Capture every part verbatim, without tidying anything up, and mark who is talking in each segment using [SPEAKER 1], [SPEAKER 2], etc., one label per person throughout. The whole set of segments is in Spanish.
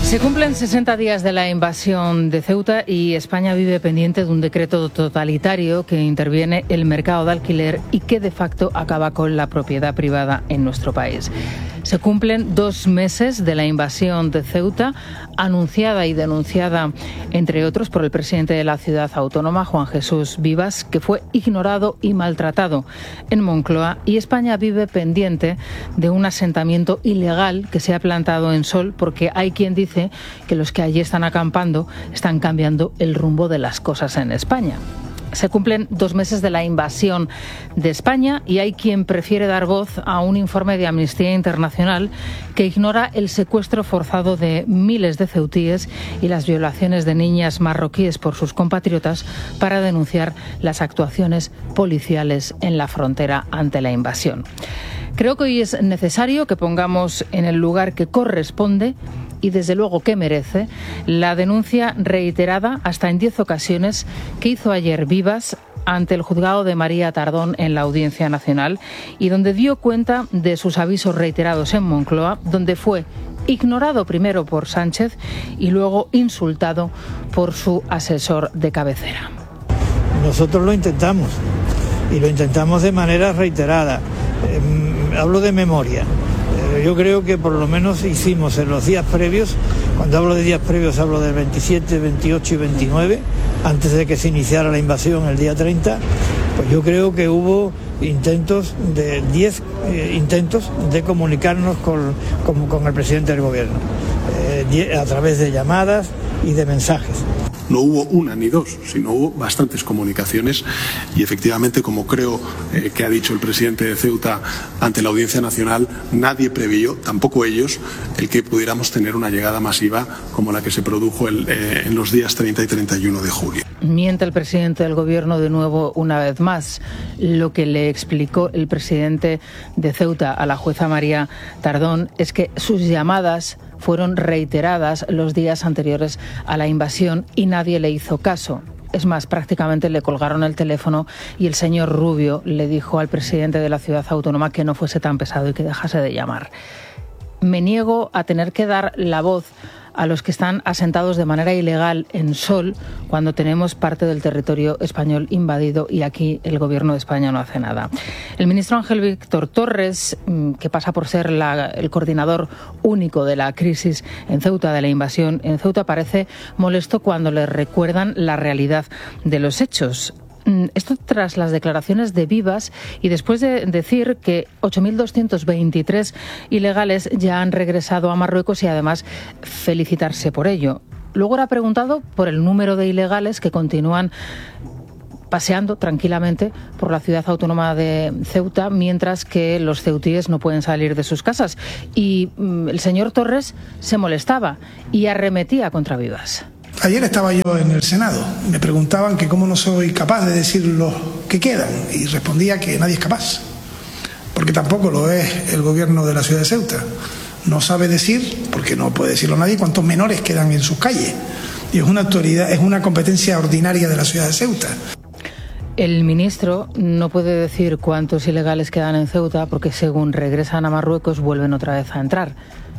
[SPEAKER 1] Se cumplen sesenta días de la invasión de Ceuta y España vive pendiente de un decreto totalitario que interviene el mercado de alquiler y que de facto acaba con la propiedad privada en nuestro país. Se cumplen dos meses de la invasión de Ceuta, anunciada y denunciada, entre otros, por el presidente de la ciudad autónoma, Juan Jesús Vivas, que fue ignorado y maltratado en Moncloa, y España vive pendiente de un asentamiento ilegal que se ha plantado en Sol, porque hay quien dice que los que allí están acampando están cambiando el rumbo de las cosas en España. Se cumplen dos meses de la invasión de España y hay quien prefiere dar voz a un informe de Amnistía Internacional que ignora el secuestro forzado de miles de ceutíes y las violaciones de niñas marroquíes por sus compatriotas para denunciar las actuaciones policiales en la frontera ante la invasión. Creo que hoy es necesario que pongamos en el lugar que corresponde y desde luego que merece la denuncia reiterada hasta en diez ocasiones que hizo ayer Vivas ante el juzgado de María Tardón en la Audiencia Nacional y donde dio cuenta de sus avisos reiterados en Moncloa, donde fue ignorado primero por Sánchez y luego insultado por su asesor de cabecera.
[SPEAKER 2] Nosotros lo intentamos y lo intentamos de manera reiterada. Eh, hablo de memoria. Yo creo que por lo menos hicimos en los días previos, cuando hablo de días previos hablo del veintisiete, veintiocho y veintinueve, antes de que se iniciara la invasión el día treinta, pues yo creo que hubo intentos de diez eh, intentos de comunicarnos con, con, con el presidente del gobierno, eh, a través de llamadas y de mensajes.
[SPEAKER 3] No hubo una ni dos, sino hubo bastantes comunicaciones y efectivamente, como creo eh, que ha dicho el presidente de Ceuta ante la Audiencia Nacional, nadie previó, tampoco ellos, el que pudiéramos tener una llegada masiva como la que se produjo el, eh, en los días treinta y treinta y uno de julio.
[SPEAKER 1] Miente el presidente del gobierno de nuevo una vez más. Lo que le explicó el presidente de Ceuta a la jueza María Tardón es que sus llamadas fueron reiteradas los días anteriores a la invasión y nadie le hizo caso. Es más, prácticamente le colgaron el teléfono y el señor Rubio le dijo al presidente de la ciudad autónoma que no fuese tan pesado y que dejase de llamar. Me niego a tener que dar la voz a los que están asentados de manera ilegal en Sol cuando tenemos parte del territorio español invadido y aquí el gobierno de España no hace nada. El ministro Ángel Víctor Torres, que pasa por ser la, el coordinador único de la crisis en Ceuta, de la invasión en Ceuta, parece molesto cuando le recuerdan la realidad de los hechos. Esto tras las declaraciones de Vivas y después de decir que ocho mil doscientos veintitrés ilegales ya han regresado a Marruecos y además felicitarse por ello. Luego era preguntado por el número de ilegales que continúan paseando tranquilamente por la ciudad autónoma de Ceuta, mientras que los ceutíes no pueden salir de sus casas. Y mm, el señor Torres se molestaba y arremetía contra Vivas.
[SPEAKER 4] Ayer estaba yo en el Senado, me preguntaban que cómo no soy capaz de decir los que quedan y respondía que nadie es capaz, porque tampoco lo es el gobierno de la ciudad de Ceuta. No sabe decir, porque no puede decirlo nadie, cuántos menores quedan en sus calles y es una autoridad, es una competencia ordinaria de la ciudad de Ceuta.
[SPEAKER 1] El ministro no puede decir cuántos ilegales quedan en Ceuta porque según regresan a Marruecos vuelven otra vez a entrar.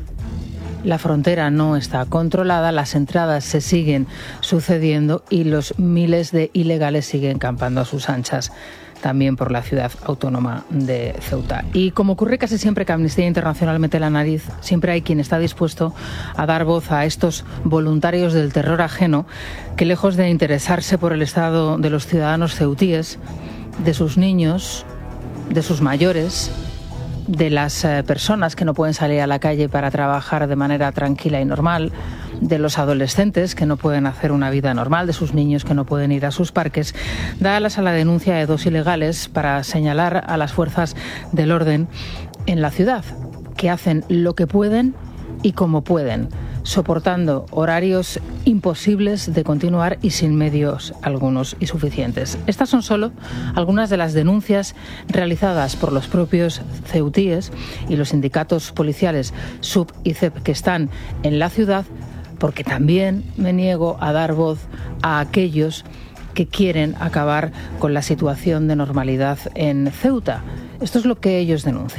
[SPEAKER 1] La frontera no está controlada, las entradas se siguen sucediendo y los miles de ilegales siguen campando a sus anchas, también por la ciudad autónoma de Ceuta. Y como ocurre casi siempre que Amnistía Internacional mete la nariz, siempre hay quien está dispuesto a dar voz a estos voluntarios del terror ajeno que, lejos de interesarse por el estado de los ciudadanos ceutíes, de sus niños, de sus mayores, de las eh, personas que no pueden salir a la calle para trabajar de manera tranquila y normal, de los adolescentes que no pueden hacer una vida normal, de sus niños que no pueden ir a sus parques, da alas a la denuncia de dos ilegales para señalar a las fuerzas del orden en la ciudad, que hacen lo que pueden y como pueden, soportando horarios imposibles de continuar y sin medios algunos y suficientes. Estas son solo algunas de las denuncias realizadas por los propios ceutíes y los sindicatos policiales S U B y C E P que están en la ciudad, porque también me niego a dar voz a aquellos que quieren acabar con la situación de normalidad en Ceuta. Esto es lo que ellos denuncian.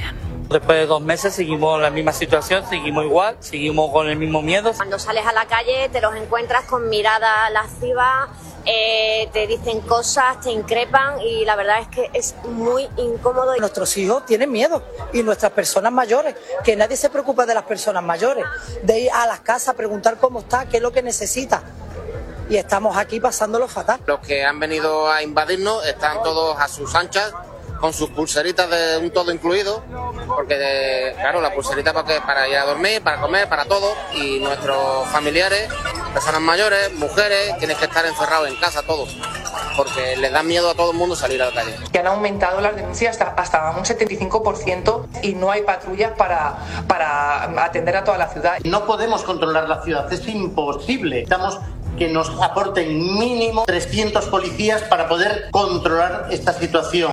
[SPEAKER 5] Después de dos meses seguimos en la misma situación, seguimos igual, seguimos con el mismo miedo.
[SPEAKER 6] Cuando sales a la calle te los encuentras con miradas lascivas, eh, te dicen cosas, te increpan y la verdad es que es muy incómodo.
[SPEAKER 7] Nuestros hijos tienen miedo y nuestras personas mayores, que nadie se preocupa de las personas mayores, de ir a las casas a preguntar cómo está, qué es lo que necesita. Y estamos aquí pasándolo fatal.
[SPEAKER 8] Los que han venido a invadirnos están todos a sus anchas, con sus pulseritas de un todo incluido, porque de, claro, la pulserita para, para ir a dormir, para comer, para todo, y nuestros familiares, personas mayores, mujeres, tienen que estar encerrados en casa todos, porque les da miedo a todo el mundo salir a la calle.
[SPEAKER 9] Que han aumentado las denuncias hasta, hasta un setenta y cinco por ciento y no hay patrullas para, para atender a toda la ciudad.
[SPEAKER 10] No podemos controlar la ciudad, es imposible. Necesitamos que nos aporten mínimo trescientos policías para poder controlar esta situación.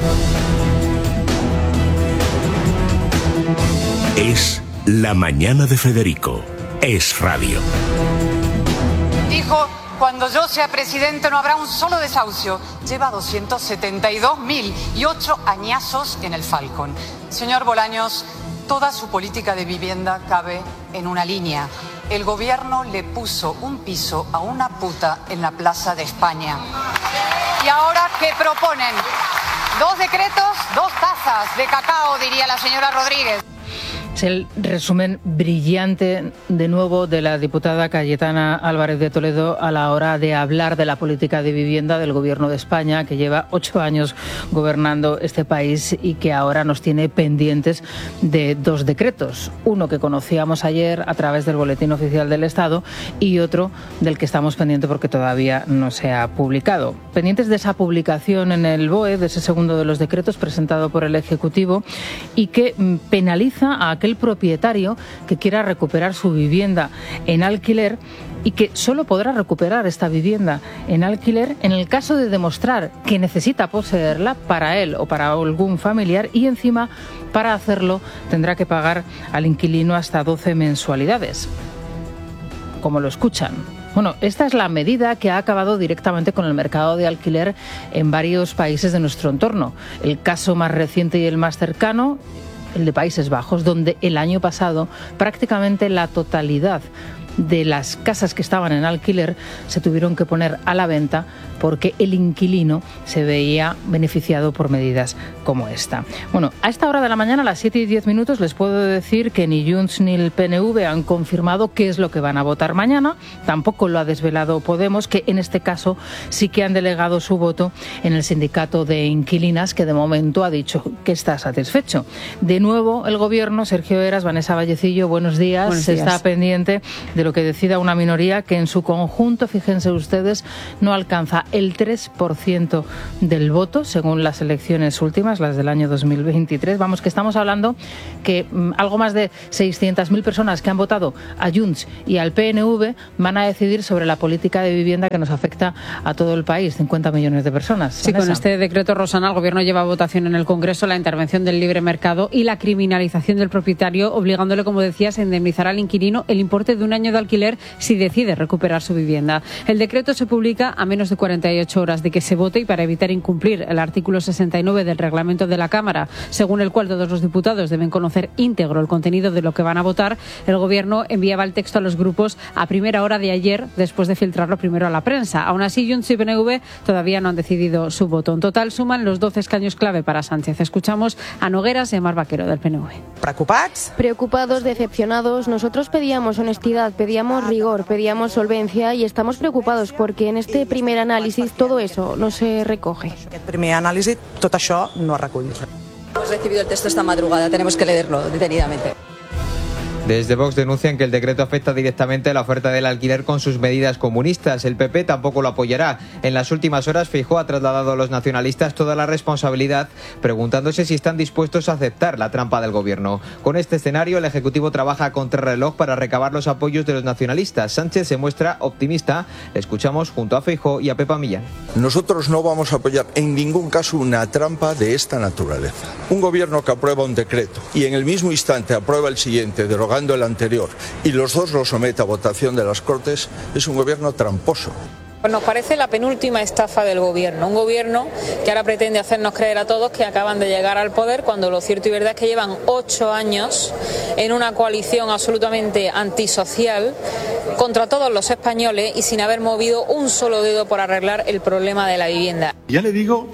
[SPEAKER 11] Es La Mañana de Federico. Es radio.
[SPEAKER 12] Dijo, cuando yo sea presidente no habrá un solo desahucio. Lleva doscientos setenta y dos mil y ocho añazos en el Falcon. Señor Bolaños, toda su política de vivienda cabe en una línea. El gobierno le puso un piso a una puta en la Plaza de España. ¿Y ahora qué proponen? Dos decretos, dos tazas de cacao, diría la señora Rodríguez.
[SPEAKER 1] Es el resumen brillante, de nuevo, de la diputada Cayetana Álvarez de Toledo a la hora de hablar de la política de vivienda del Gobierno de España, que lleva ocho años gobernando este país y que ahora nos tiene pendientes de dos decretos. Uno que conocíamos ayer a través del Boletín Oficial del Estado y otro del que estamos pendientes porque todavía no se ha publicado. Pendientes de esa publicación en el B O E, de ese segundo de los decretos presentado por el Ejecutivo y que penaliza a aquel propietario que quiera recuperar su vivienda en alquiler y que solo podrá recuperar esta vivienda en alquiler en el caso de demostrar que necesita poseerla para él o para algún familiar y encima para hacerlo tendrá que pagar al inquilino hasta doce mensualidades. Como lo escuchan. Bueno, esta es la medida que ha acabado directamente con el mercado de alquiler en varios países de nuestro entorno. El caso más reciente y el más cercano, el de Países Bajos, donde el año pasado prácticamente la totalidad de las casas que estaban en alquiler se tuvieron que poner a la venta porque el inquilino se veía beneficiado por medidas como esta. Bueno, a esta hora de la mañana, a las siete y diez minutos, les puedo decir que ni Junts ni el P N V han confirmado qué es lo que van a votar mañana. Tampoco lo ha desvelado Podemos, que en este caso sí que han delegado su voto en el sindicato de inquilinas, que de momento ha dicho que está satisfecho. De nuevo, el Gobierno, Sergio Heras, Vanessa Vallecillo, buenos días.
[SPEAKER 13] Buenos días.
[SPEAKER 1] Está pendiente de lo que decida una minoría que en su conjunto, fíjense ustedes, no alcanza el tres por ciento del voto, según las elecciones últimas, las del año dos mil veintitrés. Vamos, que estamos hablando que mm, algo más de seiscientas mil personas que han votado a Junts y al P N V van a decidir sobre la política de vivienda que nos afecta a todo el país, cincuenta millones de personas.
[SPEAKER 13] Sí, Vanessa. Con este decreto, Rosana, el Gobierno lleva a votación en el Congreso la intervención del libre mercado y la criminalización del propietario, obligándole, como decías, a indemnizar al inquilino el importe de un año de alquiler si decide recuperar su vivienda. El decreto se publica a menos de cuarenta y ocho horas de que se vote y para evitar incumplir el artículo sesenta y nueve del reglamento de la Cámara, según el cual todos los diputados deben conocer íntegro el contenido de lo que van a votar, el Gobierno enviaba el texto a los grupos a primera hora de ayer, después de filtrarlo primero a la prensa. Aún así, Junts y P N V todavía no han decidido su voto. En total suman los doce escaños clave para Sánchez. Escuchamos a Nogueras y a Mar Vaquero, del P N V.
[SPEAKER 14] ¿Preocupados? Preocupados, decepcionados. Nosotros pedíamos honestidad, pedíamos rigor, pedíamos solvencia y estamos preocupados porque en este primer análisis todo eso no se recoge.
[SPEAKER 15] Aquest primer anàlisi, tot això no es recull.
[SPEAKER 16] Hemos recibido el texto esta madrugada, tenemos que leerlo detenidamente.
[SPEAKER 17] Desde Vox denuncian que el decreto afecta directamente a la oferta del alquiler con sus medidas comunistas. El P P tampoco lo apoyará. En las últimas horas, Feijóo ha trasladado a los nacionalistas toda la responsabilidad, preguntándose si están dispuestos a aceptar la trampa del Gobierno. Con este escenario, el Ejecutivo trabaja a contrarreloj para recabar los apoyos de los nacionalistas. Sánchez se muestra optimista. Le escuchamos junto a Feijóo y a Pepa Millán.
[SPEAKER 18] Nosotros no vamos a apoyar en ningún caso una trampa de esta naturaleza. Un Gobierno que aprueba un decreto y en el mismo instante aprueba el siguiente, derogando el anterior, y los dos lo somete a votación de las Cortes, es un Gobierno tramposo.
[SPEAKER 19] Pues nos parece la penúltima estafa del gobierno, un gobierno que ahora pretende hacernos creer a todos que acaban de llegar al poder, cuando lo cierto y verdad es que llevan ocho años en una coalición absolutamente antisocial contra todos los españoles y sin haber movido un solo dedo por arreglar el problema de la vivienda.
[SPEAKER 3] Ya le digo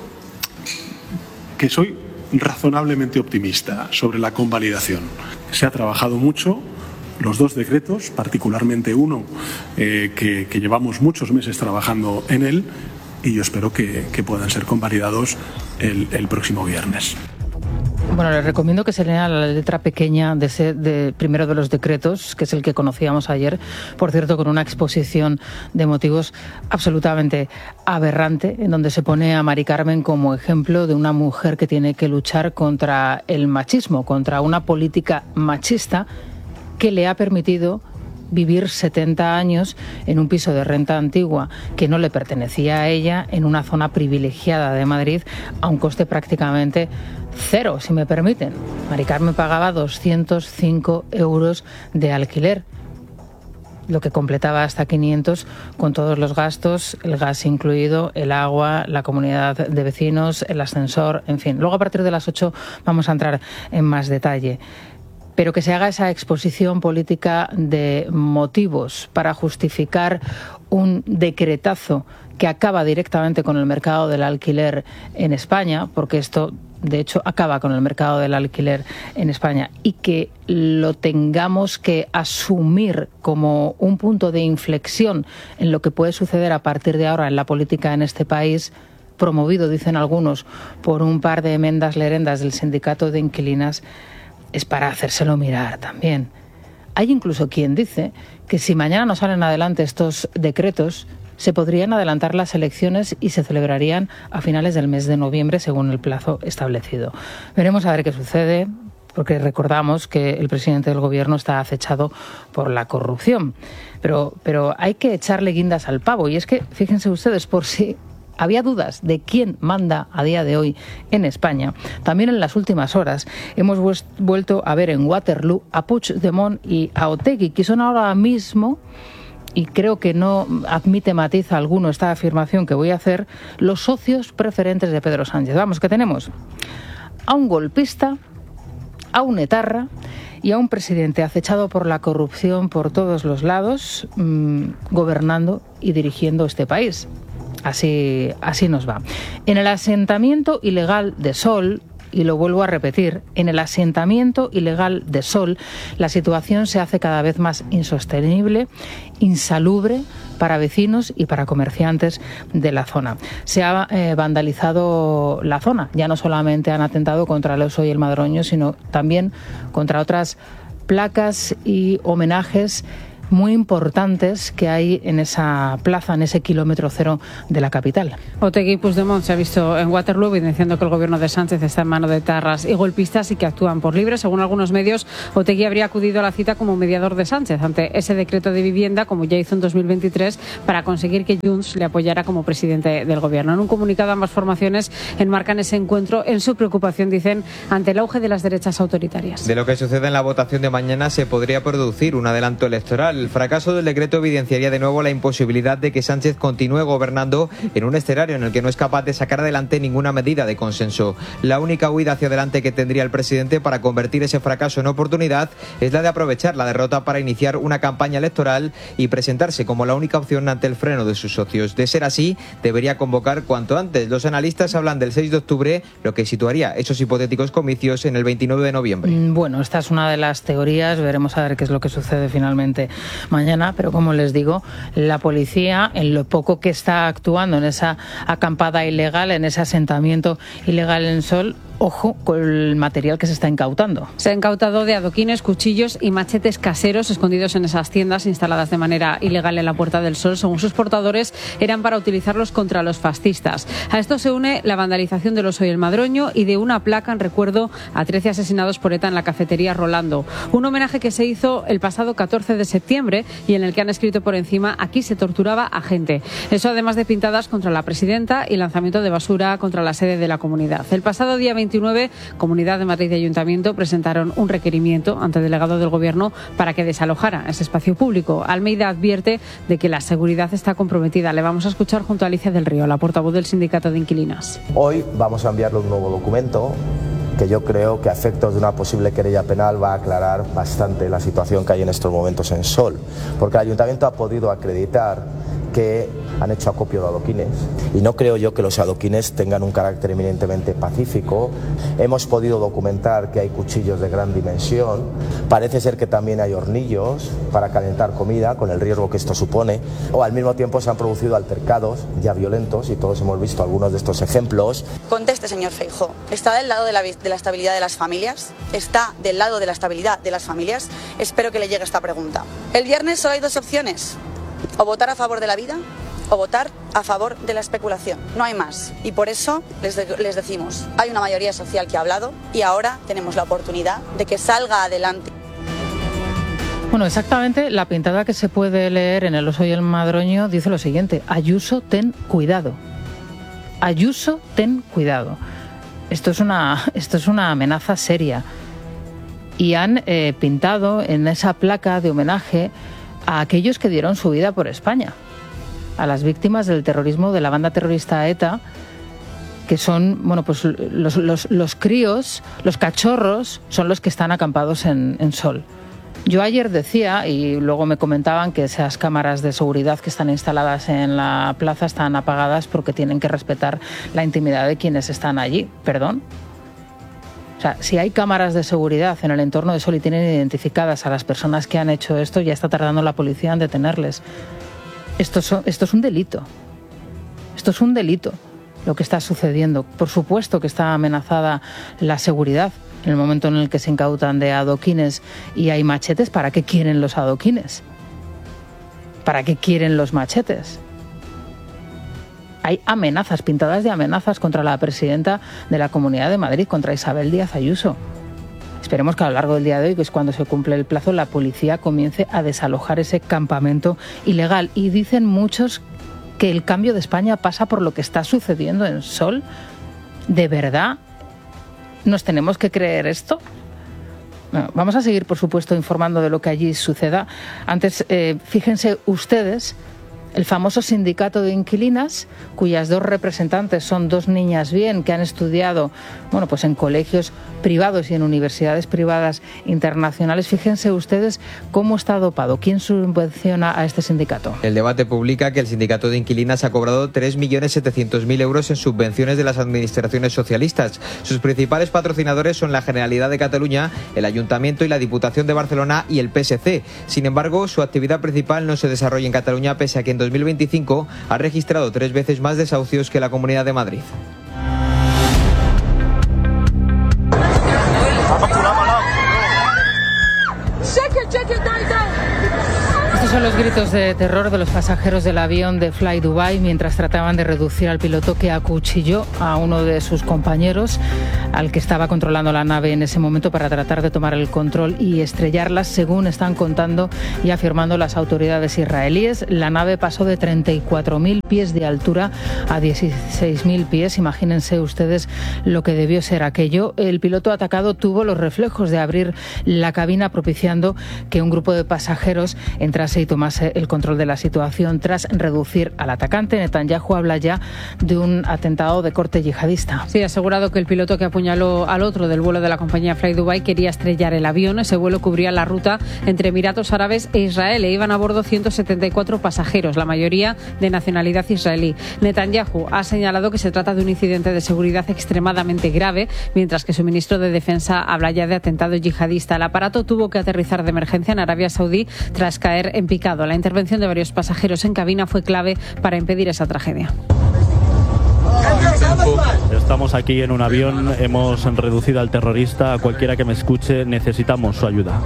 [SPEAKER 3] que soy razonablemente optimista sobre la convalidación. Se ha trabajado mucho. Los dos decretos, particularmente uno eh, que, que llevamos muchos meses trabajando en él, y yo espero que, que puedan ser convalidados el, el próximo viernes.
[SPEAKER 1] Bueno, les recomiendo que se lean la letra pequeña de ese de primero de los decretos, que es el que conocíamos ayer, por cierto, con una exposición de motivos absolutamente aberrante, en donde se pone a Mari Carmen como ejemplo de una mujer que tiene que luchar contra el machismo, contra una política machista que le ha permitido vivir setenta años en un piso de renta antigua que no le pertenecía a ella, en una zona privilegiada de Madrid, a un coste prácticamente cero, si me permiten. Mari Carmen pagaba doscientos cinco euros de alquiler, lo que completaba hasta quinientos con todos los gastos, el gas incluido, el agua, la comunidad de vecinos, el ascensor, en fin. Luego, a partir de las ocho, vamos a entrar en más detalle. Pero que se haga esa exposición política de motivos para justificar un decretazo que acaba directamente con el mercado del alquiler en España, porque esto, de hecho, acaba con el mercado del alquiler en España, y que lo tengamos que asumir como un punto de inflexión en lo que puede suceder a partir de ahora en la política en este país, promovido, dicen algunos, por un par de enmendas lerendas del sindicato de inquilinas, es para hacérselo mirar también. Hay incluso quien dice que si mañana no salen adelante estos decretos, se podrían adelantar las elecciones y se celebrarían a finales del mes de noviembre, según el plazo establecido. Veremos a ver qué sucede, porque recordamos que el presidente del gobierno está acechado por la corrupción. Pero, pero hay que echarle guindas al pavo. Y es que, fíjense ustedes, por si había dudas de quién manda a día de hoy en España, también en las últimas horas hemos vuelto a ver en Waterloo a Puigdemont y a Otegi, que son ahora mismo, y creo que no admite matiz alguno esta afirmación que voy a hacer, los socios preferentes de Pedro Sánchez. Vamos, que tenemos a un golpista, a un etarra y a un presidente acechado por la corrupción por todos los lados, mmm, gobernando y dirigiendo este país. Así, así nos va. En el asentamiento ilegal de Sol, y lo vuelvo a repetir, en el asentamiento ilegal de Sol, la situación se hace cada vez más insostenible, insalubre para vecinos y para comerciantes de la zona. Se ha eh, vandalizado la zona. Ya no solamente han atentado contra el Oso y el Madroño, sino también contra otras placas y homenajes muy importantes que hay en esa plaza, en ese kilómetro cero de la capital.
[SPEAKER 13] Otegi y Puigdemont se ha visto en Waterloo evidenciando que el gobierno de Sánchez está en manos de etarras y golpistas y que actúan por libre. Según algunos medios, Otegi habría acudido a la cita como mediador de Sánchez ante ese decreto de vivienda, como ya hizo en dos mil veintitrés, para conseguir que Junts le apoyara como presidente del gobierno. En un comunicado, ambas formaciones enmarcan ese encuentro en su preocupación, dicen, ante el auge de las derechas autoritarias.
[SPEAKER 17] De lo que sucede en la votación de mañana se podría producir un adelanto electoral. El fracaso del decreto evidenciaría de nuevo la imposibilidad de que Sánchez continúe gobernando en un escenario en el que no es capaz de sacar adelante ninguna medida de consenso. La única huida hacia adelante que tendría el presidente para convertir ese fracaso en oportunidad es la de aprovechar la derrota para iniciar una campaña electoral y presentarse como la única opción ante el freno de sus socios. De ser así, debería convocar cuanto antes. Los analistas hablan del seis de octubre, lo que situaría esos hipotéticos comicios en el veintinueve de noviembre.
[SPEAKER 1] Bueno, esta es una de las teorías. Veremos a ver qué es lo que sucede finalmente mañana. Pero como les digo, la policía, en lo poco que está actuando en esa acampada ilegal, en ese asentamiento ilegal en Sol, ojo con el material que se está incautando.
[SPEAKER 13] Se ha incautado de adoquines, cuchillos y machetes caseros escondidos en esas tiendas instaladas de manera ilegal en la Puerta del Sol. Según sus portadores, eran para utilizarlos contra los fascistas. A esto se une la vandalización del Oso y el Madroño y de una placa en recuerdo a trece asesinados por ETA en la cafetería Rolando. Un homenaje que se hizo el pasado catorce de septiembre y en el que han escrito por encima: aquí se torturaba a gente. Eso además de pintadas contra la presidenta y lanzamiento de basura contra la sede de la comunidad. El pasado día veinte veintinueve, Comunidad de Madrid y Ayuntamiento presentaron un requerimiento ante el delegado del Gobierno para que desalojara ese espacio público. Almeida advierte de que la seguridad está comprometida. Le vamos a escuchar junto a Alicia del Río, la portavoz del Sindicato de Inquilinas.
[SPEAKER 20] Hoy vamos a enviarle un nuevo documento que yo creo que a efectos de una posible querella penal va a aclarar bastante la situación que hay en estos momentos en Sol, porque el Ayuntamiento ha podido acreditar que han hecho acopio de adoquines y no creo yo que los adoquines tengan un carácter eminentemente pacífico. Hemos podido documentar que hay cuchillos de gran dimensión, parece ser que también hay hornillos para calentar comida con el riesgo que esto supone, o al mismo tiempo se han producido altercados ya violentos y todos hemos visto algunos de estos ejemplos.
[SPEAKER 21] Conteste, señor Feijóo, ¿está del lado de la, de la estabilidad de las familias? ¿Está del lado de la estabilidad de las familias? Espero que le llegue esta pregunta. El viernes solo hay dos opciones: o votar a favor de la vida o votar a favor de la especulación. No hay más. Y por eso les, de, les decimos, hay una mayoría social que ha hablado y ahora tenemos la oportunidad de que salga adelante.
[SPEAKER 1] Bueno, exactamente la pintada que se puede leer en El Oso y el Madroño dice lo siguiente: Ayuso, ten cuidado. Ayuso, ten cuidado. Esto es una, esto es una amenaza seria. Y han eh, pintado en esa placa de homenaje a aquellos que dieron su vida por España, a las víctimas del terrorismo de la banda terrorista ETA, que son, bueno, pues los, los, los críos, los cachorros, son los que están acampados en, en Sol. Yo ayer decía, y luego me comentaban que esas cámaras de seguridad que están instaladas en la plaza están apagadas porque tienen que respetar la intimidad de quienes están allí. ¿Perdón? O sea, si hay cámaras de seguridad en el entorno de Sol y tienen identificadas a las personas que han hecho esto, ya está tardando la policía en detenerles. Esto, so, esto es un delito. Esto es un delito lo que está sucediendo. Por supuesto que está amenazada la seguridad en el momento en el que se incautan de adoquines y hay machetes. ¿Para qué quieren los adoquines? ¿Para qué quieren los machetes? Hay amenazas, pintadas de amenazas contra la presidenta de la Comunidad de Madrid, contra Isabel Díaz Ayuso. Esperemos que a lo largo del día de hoy, que es cuando se cumple el plazo, la policía comience a desalojar ese campamento ilegal. Y dicen muchos que el cambio de España pasa por lo que está sucediendo en Sol. ¿De verdad nos tenemos que creer esto? Bueno, vamos a seguir, por supuesto, informando de lo que allí suceda. Antes, eh, fíjense ustedes, el famoso sindicato de inquilinas, cuyas dos representantes son dos niñas bien que han estudiado, bueno, pues en colegios privados y en universidades privadas internacionales. Fíjense ustedes cómo está dopado. ¿Quién subvenciona a este sindicato?
[SPEAKER 17] El Debate publica que el sindicato de inquilinas ha cobrado tres millones setecientos mil euros en subvenciones de las administraciones socialistas. Sus principales patrocinadores son la Generalidad de Cataluña, el Ayuntamiento y la Diputación de Barcelona y el P S C. Sin embargo, su actividad principal no se desarrolla en Cataluña, pese a que en dos mil veinticinco ha registrado tres veces más desahucios que la Comunidad de Madrid.
[SPEAKER 1] Estos son los gritos de terror de los pasajeros del avión de Fly Dubai mientras trataban de reducir al piloto que acuchilló a uno de sus compañeros, al que estaba controlando la nave en ese momento, para tratar de tomar el control y estrellarla, según están contando y afirmando las autoridades israelíes. La nave pasó de treinta y cuatro mil pies de altura a dieciséis mil pies. Imagínense ustedes lo que debió ser aquello. El piloto atacado tuvo los reflejos de abrir la cabina, propiciando que un grupo de pasajeros entrase y tomase el control de la situación. Tras reducir al atacante, Netanyahu habla ya de un atentado de corte yihadista.
[SPEAKER 13] Sí, ha asegurado que el piloto que apuñaló al otro del vuelo de la compañía Fly Dubai quería estrellar el avión. Ese vuelo cubría la ruta entre Emiratos Árabes e Israel e iban a bordo ciento setenta y cuatro pasajeros, la mayoría de nacionalidad israelí. Netanyahu ha señalado que se trata de un incidente de seguridad extremadamente grave, mientras que su ministro de Defensa habla ya de atentado yihadista. El aparato tuvo que aterrizar de emergencia en Arabia Saudí tras caer en picado. La intervención de varios pasajeros en cabina fue clave para impedir esa tragedia.
[SPEAKER 22] Estamos aquí en un avión, hemos reducido al terrorista. A cualquiera que me escuche, necesitamos su ayuda.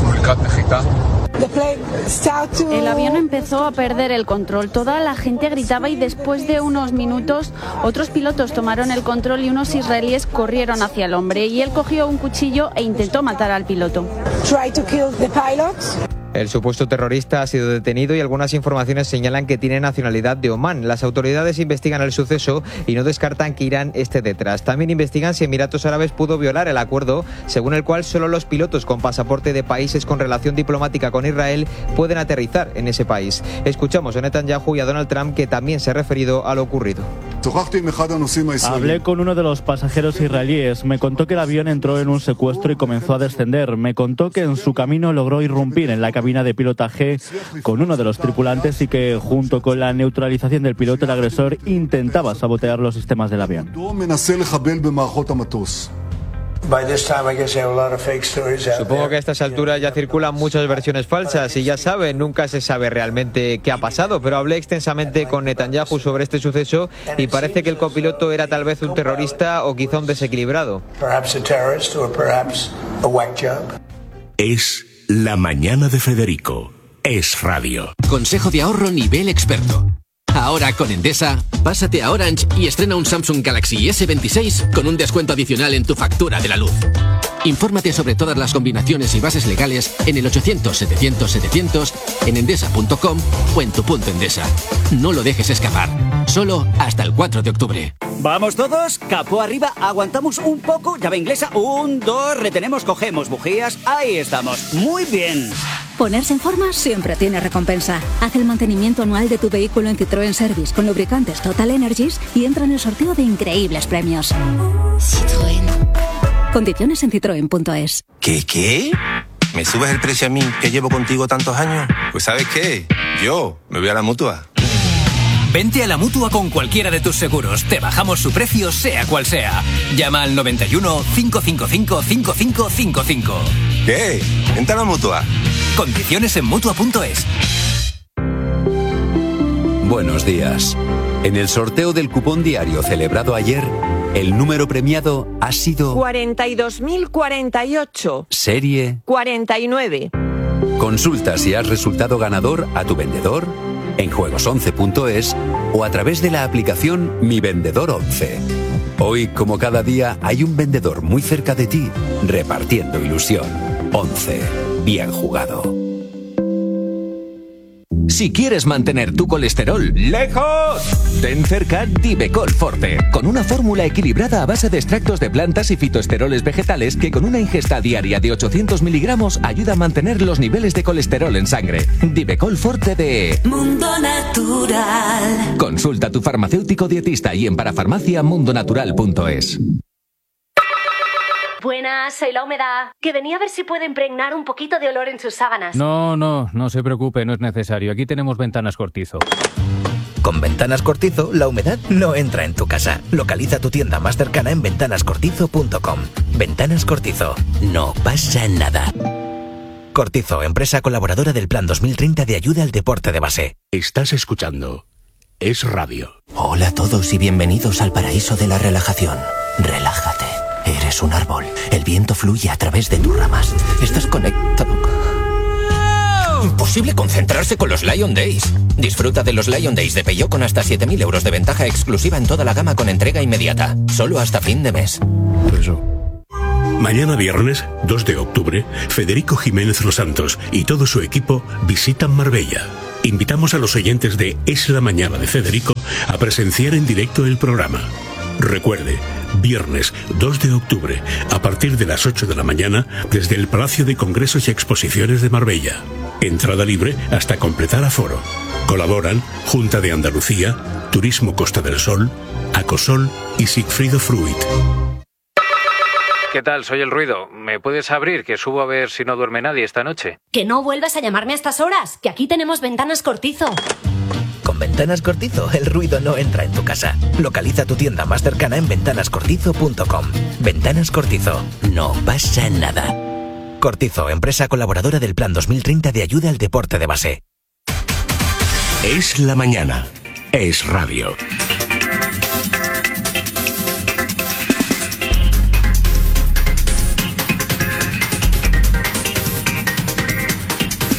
[SPEAKER 23] El avión empezó a perder el control. Toda la gente gritaba y después de unos minutos otros pilotos tomaron el control y unos israelíes corrieron hacia el hombre y él cogió un cuchillo e intentó matar al piloto.
[SPEAKER 17] El supuesto terrorista ha sido detenido y algunas informaciones señalan que tiene nacionalidad de Omán. Las autoridades investigan el suceso y no descartan que Irán esté detrás. También investigan si Emiratos Árabes pudo violar el acuerdo según el cual solo los pilotos con pasaporte de países con relación diplomática con Israel pueden aterrizar en ese país. Escuchamos a Netanyahu y a Donald Trump, que también se ha referido a lo ocurrido.
[SPEAKER 22] Hablé con uno de los pasajeros israelíes. Me contó que el avión entró en un secuestro y comenzó a descender. Me contó que en su camino logró irrumpir en la cabina de pilotaje con uno de los tripulantes y que, junto con la neutralización del piloto, el agresor intentaba sabotear los sistemas del avión.
[SPEAKER 17] Supongo que a estas alturas ya circulan muchas versiones falsas y ya saben, nunca se sabe realmente qué ha pasado, pero hablé extensamente con Netanyahu sobre este suceso y parece que el copiloto era tal vez un terrorista o quizá un desequilibrado.
[SPEAKER 11] Es La Mañana de Federico. Es Radio.
[SPEAKER 2] Consejo de ahorro nivel experto. Ahora con Endesa, pásate a Orange y estrena un Samsung Galaxy ese veintiséis con un descuento adicional en tu factura de la luz. Infórmate sobre todas las combinaciones y bases legales en el ochocientos setecientos setecientos, en endesa punto com o en tu punto Endesa. No lo dejes escapar. Solo hasta el cuatro de octubre.
[SPEAKER 4] ¿Vamos todos? Capó arriba, aguantamos un poco, llave inglesa, un, dos, retenemos, cogemos bujías, ahí estamos. Muy bien.
[SPEAKER 5] Ponerse en forma siempre tiene recompensa. Haz el mantenimiento anual de tu vehículo en Citroën Service con lubricantes Total Energies y entra en el sorteo de increíbles premios. Citroën. Condiciones en citroen punto es.
[SPEAKER 24] ¿Qué, qué? ¿Me subes el precio a mí, que llevo contigo tantos años? Pues ¿sabes qué? Yo me voy a la Mutua.
[SPEAKER 25] Vente a la Mutua con cualquiera de tus seguros. Te bajamos su precio, sea cual sea. Llama al noventa y uno, cinco cinco cinco, cinco cinco cinco cinco.
[SPEAKER 24] ¿Qué? Vente a la Mutua.
[SPEAKER 25] Condiciones en mutua punto es.
[SPEAKER 26] Buenos días. En el sorteo del cupón diario celebrado ayer, el número premiado ha sido
[SPEAKER 27] cuarenta y dos mil cuarenta y ocho.
[SPEAKER 26] Serie
[SPEAKER 27] cuarenta y nueve.
[SPEAKER 26] Consulta si has resultado ganador a tu vendedor, en juegos once punto es o a través de la aplicación Mi Vendedor once. Hoy, como cada día, hay un vendedor muy cerca de ti repartiendo ilusión. once. Bien jugado.
[SPEAKER 2] Si quieres mantener tu colesterol lejos, ten cerca Divecol Forte, con una fórmula equilibrada a base de extractos de plantas y fitoesteroles vegetales que con una ingesta diaria de ochocientos miligramos ayuda a mantener los niveles de colesterol en sangre. Divecol Forte de
[SPEAKER 28] Mundo Natural.
[SPEAKER 2] Consulta a tu farmacéutico dietista y en parafarmacia mundo natural punto es.
[SPEAKER 28] Buenas, soy La Humedad, que venía a ver si puede impregnar un poquito de olor en sus sábanas.
[SPEAKER 29] No, no, no se preocupe, no es necesario. Aquí tenemos Ventanas Cortizo.
[SPEAKER 30] Con Ventanas Cortizo, la humedad no entra en tu casa. Localiza tu tienda más cercana en ventanas cortizo punto com. Ventanas Cortizo, no pasa nada. Cortizo, empresa colaboradora del Plan dos mil treinta de ayuda al deporte de base.
[SPEAKER 11] Estás escuchando Es Radio.
[SPEAKER 30] Hola a todos y bienvenidos al paraíso de la relajación. Relájate. Eres un árbol. El viento fluye a través de tus ramas. Estás conectado.
[SPEAKER 2] Imposible concentrarse con los Lion Days. Disfruta de los Lion Days de Peugeot con hasta siete mil euros de ventaja exclusiva en toda la gama con entrega inmediata. Solo hasta fin de mes.
[SPEAKER 11] Eso. Mañana viernes, dos de octubre, Federico Jiménez Los Santos y todo su equipo visitan Marbella. Invitamos a los oyentes de Es la Mañana de Federico a presenciar en directo el programa. Recuerde, viernes dos de octubre, a partir de las ocho de la mañana, desde el Palacio de Congresos y Exposiciones de Marbella. Entrada libre hasta completar aforo. Colaboran Junta de Andalucía, Turismo Costa del Sol, Acosol y Sigfrido Fruit.
[SPEAKER 29] ¿Qué tal? Soy El Ruido. ¿Me puedes abrir, que subo a ver si no duerme nadie esta noche?
[SPEAKER 28] Que no vuelvas a llamarme a estas horas, que aquí tenemos Ventanas Cortizo.
[SPEAKER 30] Con Ventanas Cortizo, el ruido no entra en tu casa. Localiza tu tienda más cercana en ventanas cortizo punto com. Ventanas Cortizo, no pasa nada. Cortizo, empresa colaboradora del Plan dos mil treinta de ayuda al deporte de base.
[SPEAKER 11] Es la mañana. Es Radio.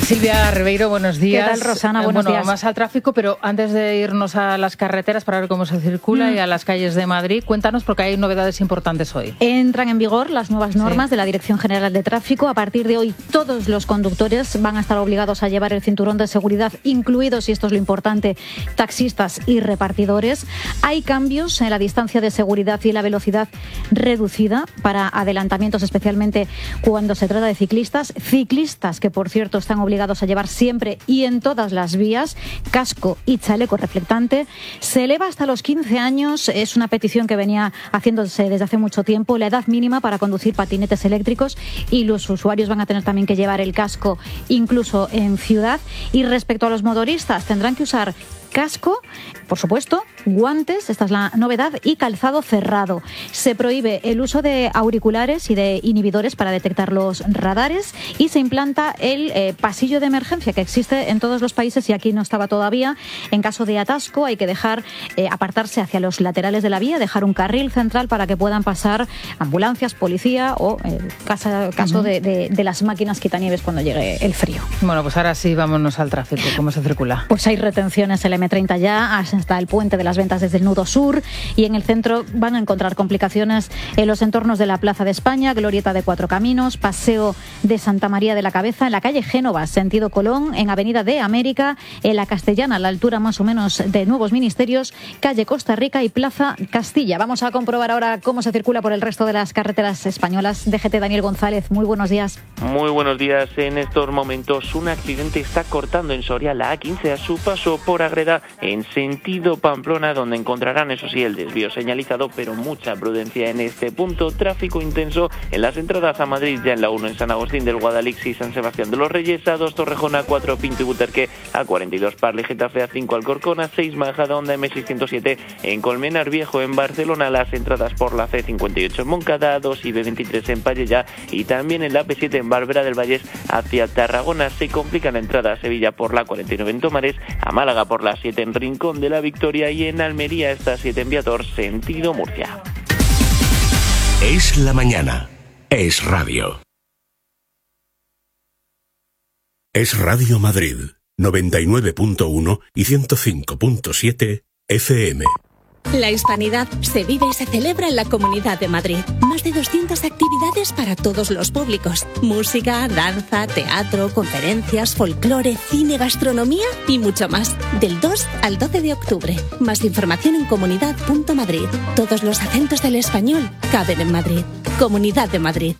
[SPEAKER 1] Silvia Ribeiro, buenos días.
[SPEAKER 6] ¿Qué tal, Rosana? Buenos
[SPEAKER 1] bueno,
[SPEAKER 6] días.
[SPEAKER 1] Más al tráfico, pero antes de irnos a las carreteras para ver cómo se circula mm. y a las calles de Madrid, cuéntanos porque hay novedades importantes hoy.
[SPEAKER 6] Entran en vigor las nuevas normas sí. de la Dirección General de Tráfico. A partir de hoy, todos los conductores van a estar obligados a llevar el cinturón de seguridad, incluidos, y esto es lo importante, taxistas y repartidores. Hay cambios en la distancia de seguridad y la velocidad reducida para adelantamientos, especialmente cuando se trata de ciclistas. Ciclistas que, por cierto, están obligados a llevar siempre y en todas las vías casco y chaleco reflectante. Se eleva hasta los quince años, es una petición que venía haciéndose desde hace mucho tiempo, la edad mínima para conducir patinetes eléctricos, y los usuarios van a tener también que llevar el casco incluso en ciudad. Y respecto a los motoristas, tendrán que usar casco, por supuesto, guantes, esta es la novedad, y calzado cerrado. Se prohíbe el uso de auriculares y de inhibidores para detectar los radares, y se implanta el eh, pasillo de emergencia que existe en todos los países y aquí no estaba todavía. En caso de atasco hay que dejar eh, apartarse hacia los laterales de la vía, dejar un carril central para que puedan pasar ambulancias, policía o eh, casa, caso uh-huh. de, de, de las máquinas quitanieves cuando llegue el frío.
[SPEAKER 1] Bueno, pues ahora sí, vámonos al tráfico. ¿Cómo se circula?
[SPEAKER 6] Pues hay retenciones en el eme treinta ya, hasta el puente de las Ventas desde el nudo sur, y en el centro van a encontrar complicaciones en los entornos de la Plaza de España, Glorieta de Cuatro Caminos, Paseo de Santa María de la Cabeza, en la calle Génova, sentido Colón, en Avenida de América, en la Castellana, a la altura más o menos de Nuevos Ministerios, calle Costa Rica y Plaza Castilla. Vamos a comprobar ahora cómo se circula por el resto de las carreteras españolas. D G T Daniel González, muy buenos días.
[SPEAKER 7] Muy buenos días. En estos momentos un accidente está cortando en Soria la A quince a su paso por Agreda en sentido Pamplona, donde encontrarán, eso sí, el desvío señalizado, pero mucha prudencia en este punto. Tráfico intenso en las entradas a Madrid, ya en la uno en San Agustín del Guadalix y San Sebastián de los Reyes, A dos Torrejón, A cuatro Pinto y Butarque, A cuarenta y dos Parle Getafe, A cinco Alcorcón, A seis Majadahonda, eme seiscientos siete en Colmenar Viejo en Barcelona, las entradas por la ce cincuenta y ocho en Moncada, A dos y be veintitrés en Pallejà, y también en la pe siete en Barberá del Vallés hacia Tarragona. Se complica la entrada a Sevilla por la cuarenta y nueve en Tomares, a Málaga por la siete en Rincón de la Victoria, y en Almería esta siete en Viator, sentido Murcia.
[SPEAKER 11] Es la mañana. Es radio. Es Radio Madrid, noventa y nueve punto uno y ciento cinco punto siete efe eme.
[SPEAKER 8] La hispanidad se vive y se celebra en la Comunidad de Madrid. Más de doscientas actividades para todos los públicos. Música, danza, teatro, conferencias, folclore, cine, gastronomía y mucho más. Del dos al doce de octubre. Más información en comunidad punto madrid. Todos los acentos del español caben en Madrid. Comunidad de Madrid.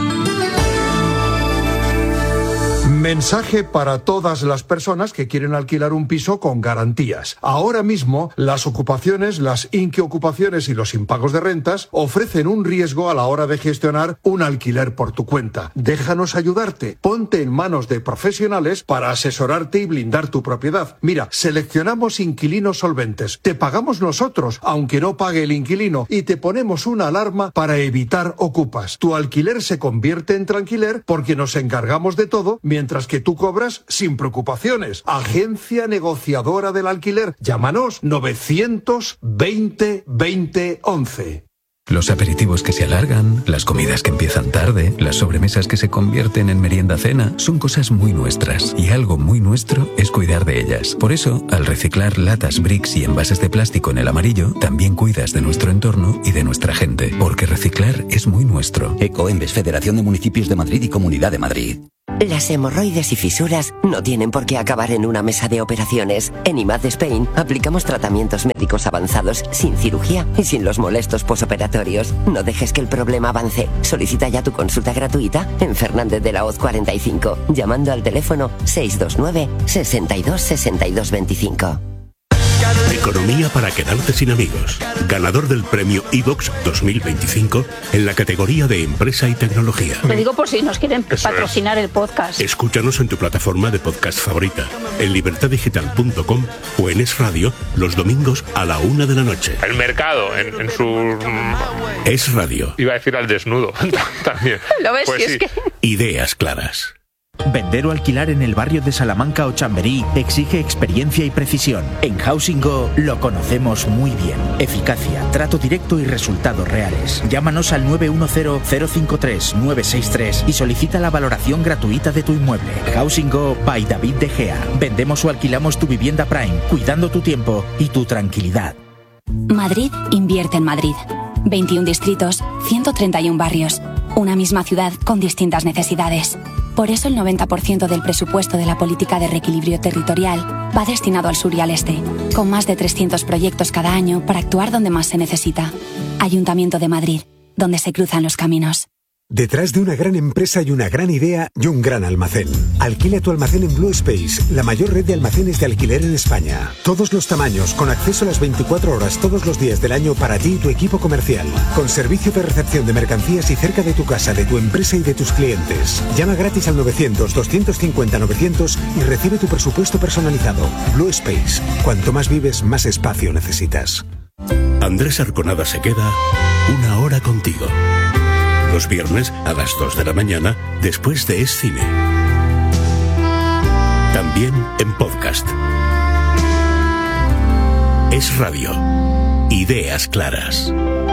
[SPEAKER 9] Mensaje para todas las personas que quieren alquilar un piso con garantías. Ahora mismo, las ocupaciones, las inquiocupaciones y los impagos de rentas ofrecen un riesgo a la hora de gestionar un alquiler por tu cuenta. Déjanos ayudarte. Ponte en manos de profesionales para asesorarte y blindar tu propiedad. Mira, seleccionamos inquilinos solventes. Te pagamos nosotros, aunque no pague el inquilino, y te ponemos una alarma para evitar ocupas. Tu alquiler se convierte en tranquiler porque nos encargamos de todo, mientras que tú cobras sin preocupaciones. Agencia negociadora del alquiler. Llámanos novecientos veinte veinte once.
[SPEAKER 10] Los aperitivos que se alargan, las comidas que empiezan tarde, las sobremesas que se convierten en merienda-cena, son cosas muy nuestras, y algo muy nuestro es cuidar de ellas. Por eso, al reciclar latas, bricks y envases de plástico en el amarillo, también cuidas de nuestro entorno y de nuestra gente, porque reciclar es muy nuestro.
[SPEAKER 12] Ecoembes, Federación de Municipios de Madrid y Comunidad de Madrid.
[SPEAKER 14] Las hemorroides y fisuras no tienen por qué acabar en una mesa de operaciones. En I M A D Spain aplicamos tratamientos médicos avanzados sin cirugía y sin los molestos posoperatorios. No dejes que el problema avance. Solicita ya tu consulta gratuita en Fernández de la Hoz cuarenta y cinco, llamando al teléfono seis dos nueve, sesenta y dos, sesenta y dos veinticinco.
[SPEAKER 11] Economía para quedarte sin amigos. Ganador del premio iVox dos mil veinticinco en la categoría de Empresa y Tecnología.
[SPEAKER 15] Lo digo por si nos quieren Eso patrocinar es. el podcast.
[SPEAKER 11] Escúchanos en tu plataforma de podcast favorita, en libertad digital punto com o en Es Radio los domingos a la una de la noche.
[SPEAKER 16] El mercado en, en su...
[SPEAKER 11] Es Radio.
[SPEAKER 16] Iba a decir al desnudo también.
[SPEAKER 15] ¿Lo ves?
[SPEAKER 16] Pues
[SPEAKER 15] si
[SPEAKER 16] sí.
[SPEAKER 15] es que...
[SPEAKER 11] Ideas claras.
[SPEAKER 3] Vender o alquilar en el barrio de Salamanca o Chamberí exige experiencia y precisión. En Housing Go lo conocemos muy bien. Eficacia, trato directo y resultados reales. Llámanos al nueve uno cero, cero cinco tres, nueve seis tres y solicita la valoración gratuita de tu inmueble. Housing Go by David De Gea. Vendemos o alquilamos tu vivienda Prime, cuidando tu tiempo y tu tranquilidad.
[SPEAKER 4] Madrid invierte en Madrid. veintiún distritos, ciento treinta y uno barrios. Una misma ciudad con distintas necesidades. Por eso el noventa por ciento del presupuesto de la política de reequilibrio territorial va destinado al sur y al este, con más de trescientos proyectos cada año para actuar donde más se necesita. Ayuntamiento de Madrid, donde se cruzan los caminos.
[SPEAKER 13] Detrás de una gran empresa hay una gran idea y un gran almacén. Alquila tu almacén en Blue Space, la mayor red de almacenes de alquiler en España. Todos los tamaños, con acceso a las veinticuatro horas todos los días del año para ti y tu equipo comercial. Con servicio de recepción de mercancías y cerca de tu casa, de tu empresa y de tus clientes. Llama gratis al novecientos, doscientos cincuenta, novecientos y recibe tu presupuesto personalizado. Blue Space. Cuanto más vives, más espacio necesitas.
[SPEAKER 11] Andrés Arconada se queda una hora contigo. Los viernes a las dos de la mañana, después de Es Cine. También en podcast. Es Radio. Ideas claras.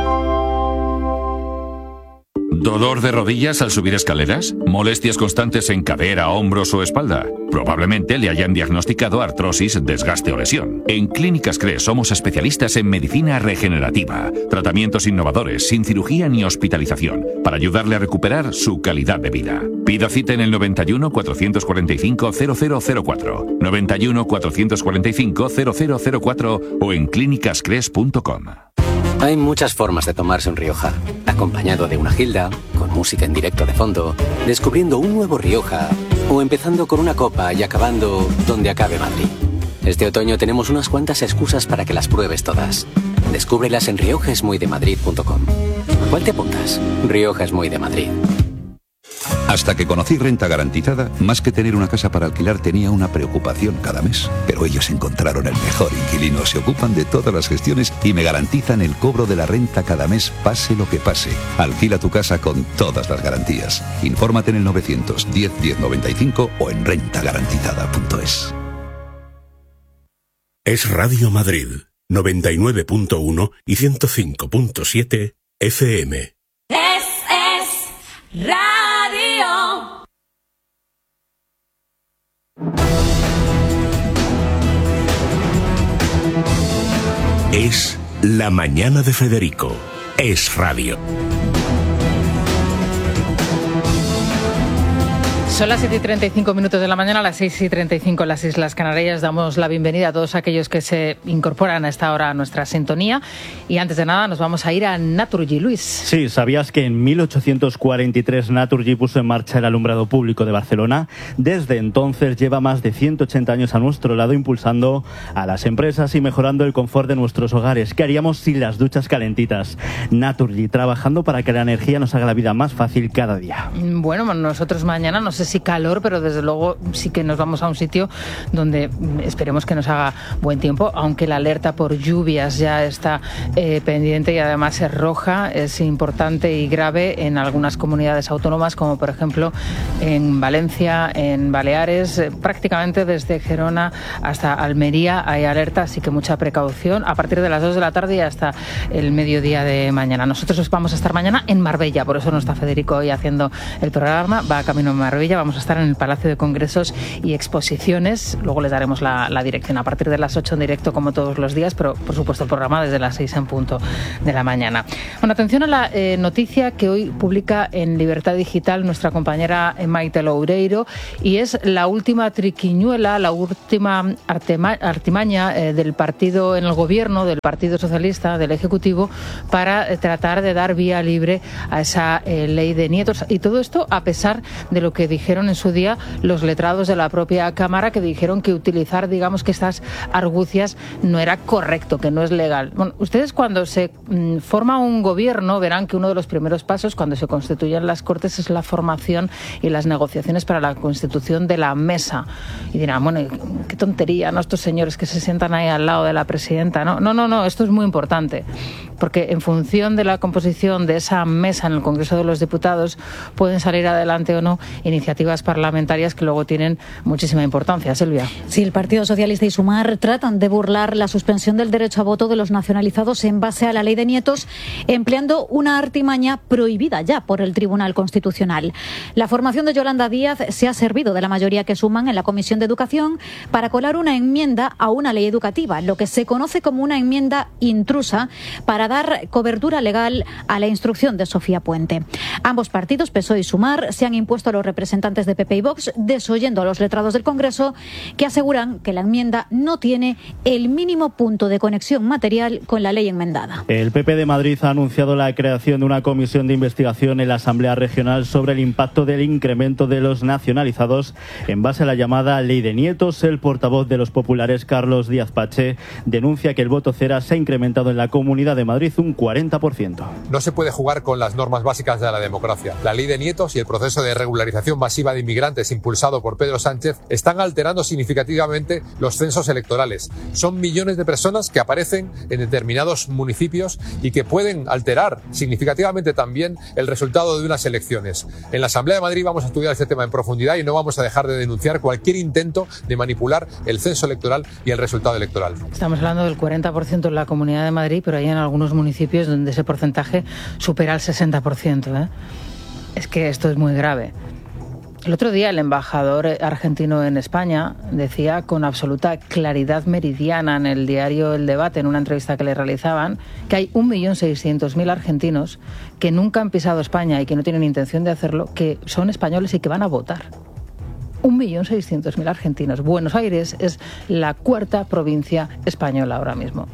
[SPEAKER 17] ¿Dolor de rodillas al subir escaleras? ¿Molestias constantes en cadera, hombros o espalda? Probablemente le hayan diagnosticado artrosis, desgaste o lesión. En Clínicas Cres somos especialistas en medicina regenerativa, tratamientos innovadores, sin cirugía ni hospitalización, para ayudarle a recuperar su calidad de vida. Pida cita en el noventa y uno, cuatrocientos cuarenta y cinco, cero cero cero cuatro, noventa y uno, cuatrocientos cuarenta y cinco, cero cero cero cuatro o en clínicas cres punto com.
[SPEAKER 18] Hay muchas formas de tomarse un Rioja. Acompañado de una gilda, con música en directo de fondo, descubriendo un nuevo Rioja, o empezando con una copa y acabando donde acabe Madrid. Este otoño tenemos unas cuantas excusas para que las pruebes todas. Descúbrelas en rioja es muy de madrid punto com. ¿Cuál te apuntas? Rioja es muy de Madrid.
[SPEAKER 26] Hasta que conocí Renta Garantizada, más que tener una casa para alquilar tenía una preocupación cada mes. Pero ellos encontraron el mejor inquilino, se ocupan de todas las gestiones y me garantizan el cobro de la renta cada mes, pase lo que pase. Alquila tu casa con todas las garantías. Infórmate en el novecientos diez, diez noventa y cinco o en renta garantizada punto es.
[SPEAKER 11] Es Radio Madrid, noventa y nueve punto uno y ciento cinco punto siete F M.
[SPEAKER 19] Es, es Radio.
[SPEAKER 11] Es La Mañana de Federico. Es Radio.
[SPEAKER 1] Son las siete y treinta y cinco minutos de la mañana, a las seis y treinta y cinco en las Islas Canarias. Damos la bienvenida a todos aquellos que se incorporan a esta hora a nuestra sintonía. Y antes de nada nos vamos a ir a Naturgy, Luis.
[SPEAKER 20] Sí, ¿sabías que en mil ochocientos cuarenta y tres Naturgy puso en marcha el alumbrado público de Barcelona? Desde entonces lleva más de ciento ochenta años a nuestro lado, impulsando a las empresas y mejorando el confort de nuestros hogares. ¿Qué haríamos sin las duchas calentitas? Naturgy, trabajando para que la energía nos haga la vida más fácil cada día.
[SPEAKER 1] Bueno, nosotros mañana no sé si calor, pero desde luego sí que nos vamos a un sitio donde esperemos que nos haga buen tiempo, aunque la alerta por lluvias ya está eh, pendiente y además es roja, es importante y grave en algunas comunidades autónomas, como por ejemplo en Valencia, en Baleares, eh, prácticamente desde Gerona hasta Almería hay alerta, así que mucha precaución a partir de las dos de la tarde y hasta el mediodía de mañana. Nosotros vamos a estar mañana en Marbella, por eso no está Federico hoy haciendo el programa, va camino a Marbella. Vamos a estar en el Palacio de Congresos y Exposiciones. Luego les daremos la, la dirección a partir de las ocho en directo, como todos los días, pero por supuesto el programa desde las seis en punto de la mañana. Bueno, atención a la eh, noticia que hoy publica en Libertad Digital nuestra compañera Maite Loureiro, y es la última triquiñuela, la última artima, artimaña eh, del partido en el gobierno, del Partido Socialista, del Ejecutivo, para eh, tratar de dar vía libre a esa eh, ley de nietos. Y todo esto a pesar de lo que dijeron en su día los letrados de la propia Cámara, que dijeron que utilizar, digamos, que estas argucias no era correcto, que no es legal. Bueno, ustedes cuando se mm, forma un gobierno verán que uno de los primeros pasos cuando se constituyen las Cortes es la formación y las negociaciones para la constitución de la mesa. Y dirán, bueno, qué tontería, ¿no? Estos señores que se sientan ahí al lado de la presidenta. No, no, no, no, esto es muy importante. porque en función de la composición de esa mesa en el Congreso de los Diputados pueden salir adelante o no iniciativas parlamentarias que luego tienen muchísima importancia. Silvia.
[SPEAKER 6] Sí, el Partido Socialista y Sumar tratan de burlar la suspensión del derecho a voto de los nacionalizados en base a la ley de nietos, empleando una artimaña prohibida ya por el Tribunal Constitucional. La formación de Yolanda Díaz se ha servido de la mayoría que suman en la Comisión de Educación para colar una enmienda a una ley educativa, lo que se conoce como una enmienda intrusa, para dar cobertura legal a la instrucción de Sofía Puente. Ambos partidos, P S O E y Sumar, se han impuesto a los representantes de P P y Vox, desoyendo a los letrados del Congreso, que aseguran que la enmienda no tiene el mínimo punto de conexión material con la ley enmendada.
[SPEAKER 20] El P P de Madrid ha anunciado la creación de una comisión de investigación en la Asamblea Regional sobre el impacto del incremento de los nacionalizados en base a la llamada Ley de Nietos. El portavoz de los populares, Carlos Díaz Pache, denuncia que el voto cera se ha incrementado en la Comunidad de Madrid un cuarenta por ciento.
[SPEAKER 2] No se puede jugar con las normas básicas de la democracia. La Ley de Nietos y el proceso de regularización masiva de inmigrantes impulsado por Pedro Sánchez están alterando significativamente los censos electorales. Son millones de personas que aparecen en determinados municipios y que pueden alterar significativamente también el resultado de unas elecciones. En la Asamblea de Madrid vamos a estudiar este tema en profundidad y no vamos a dejar de denunciar cualquier intento de manipular el censo electoral y el resultado electoral.
[SPEAKER 1] Estamos hablando del cuarenta por ciento en la Comunidad de Madrid, pero hay en algunos municipios donde ese porcentaje supera el sesenta por ciento, ¿eh? Es que esto es muy grave. El otro día el embajador argentino en España decía con absoluta claridad meridiana en el diario El Debate, en una entrevista que le realizaban, que hay un millón seiscientos mil argentinos que nunca han pisado España y que no tienen intención de hacerlo, que son españoles y que van a votar. un millón seiscientos mil argentinos. Buenos Aires es la cuarta provincia española ahora mismo.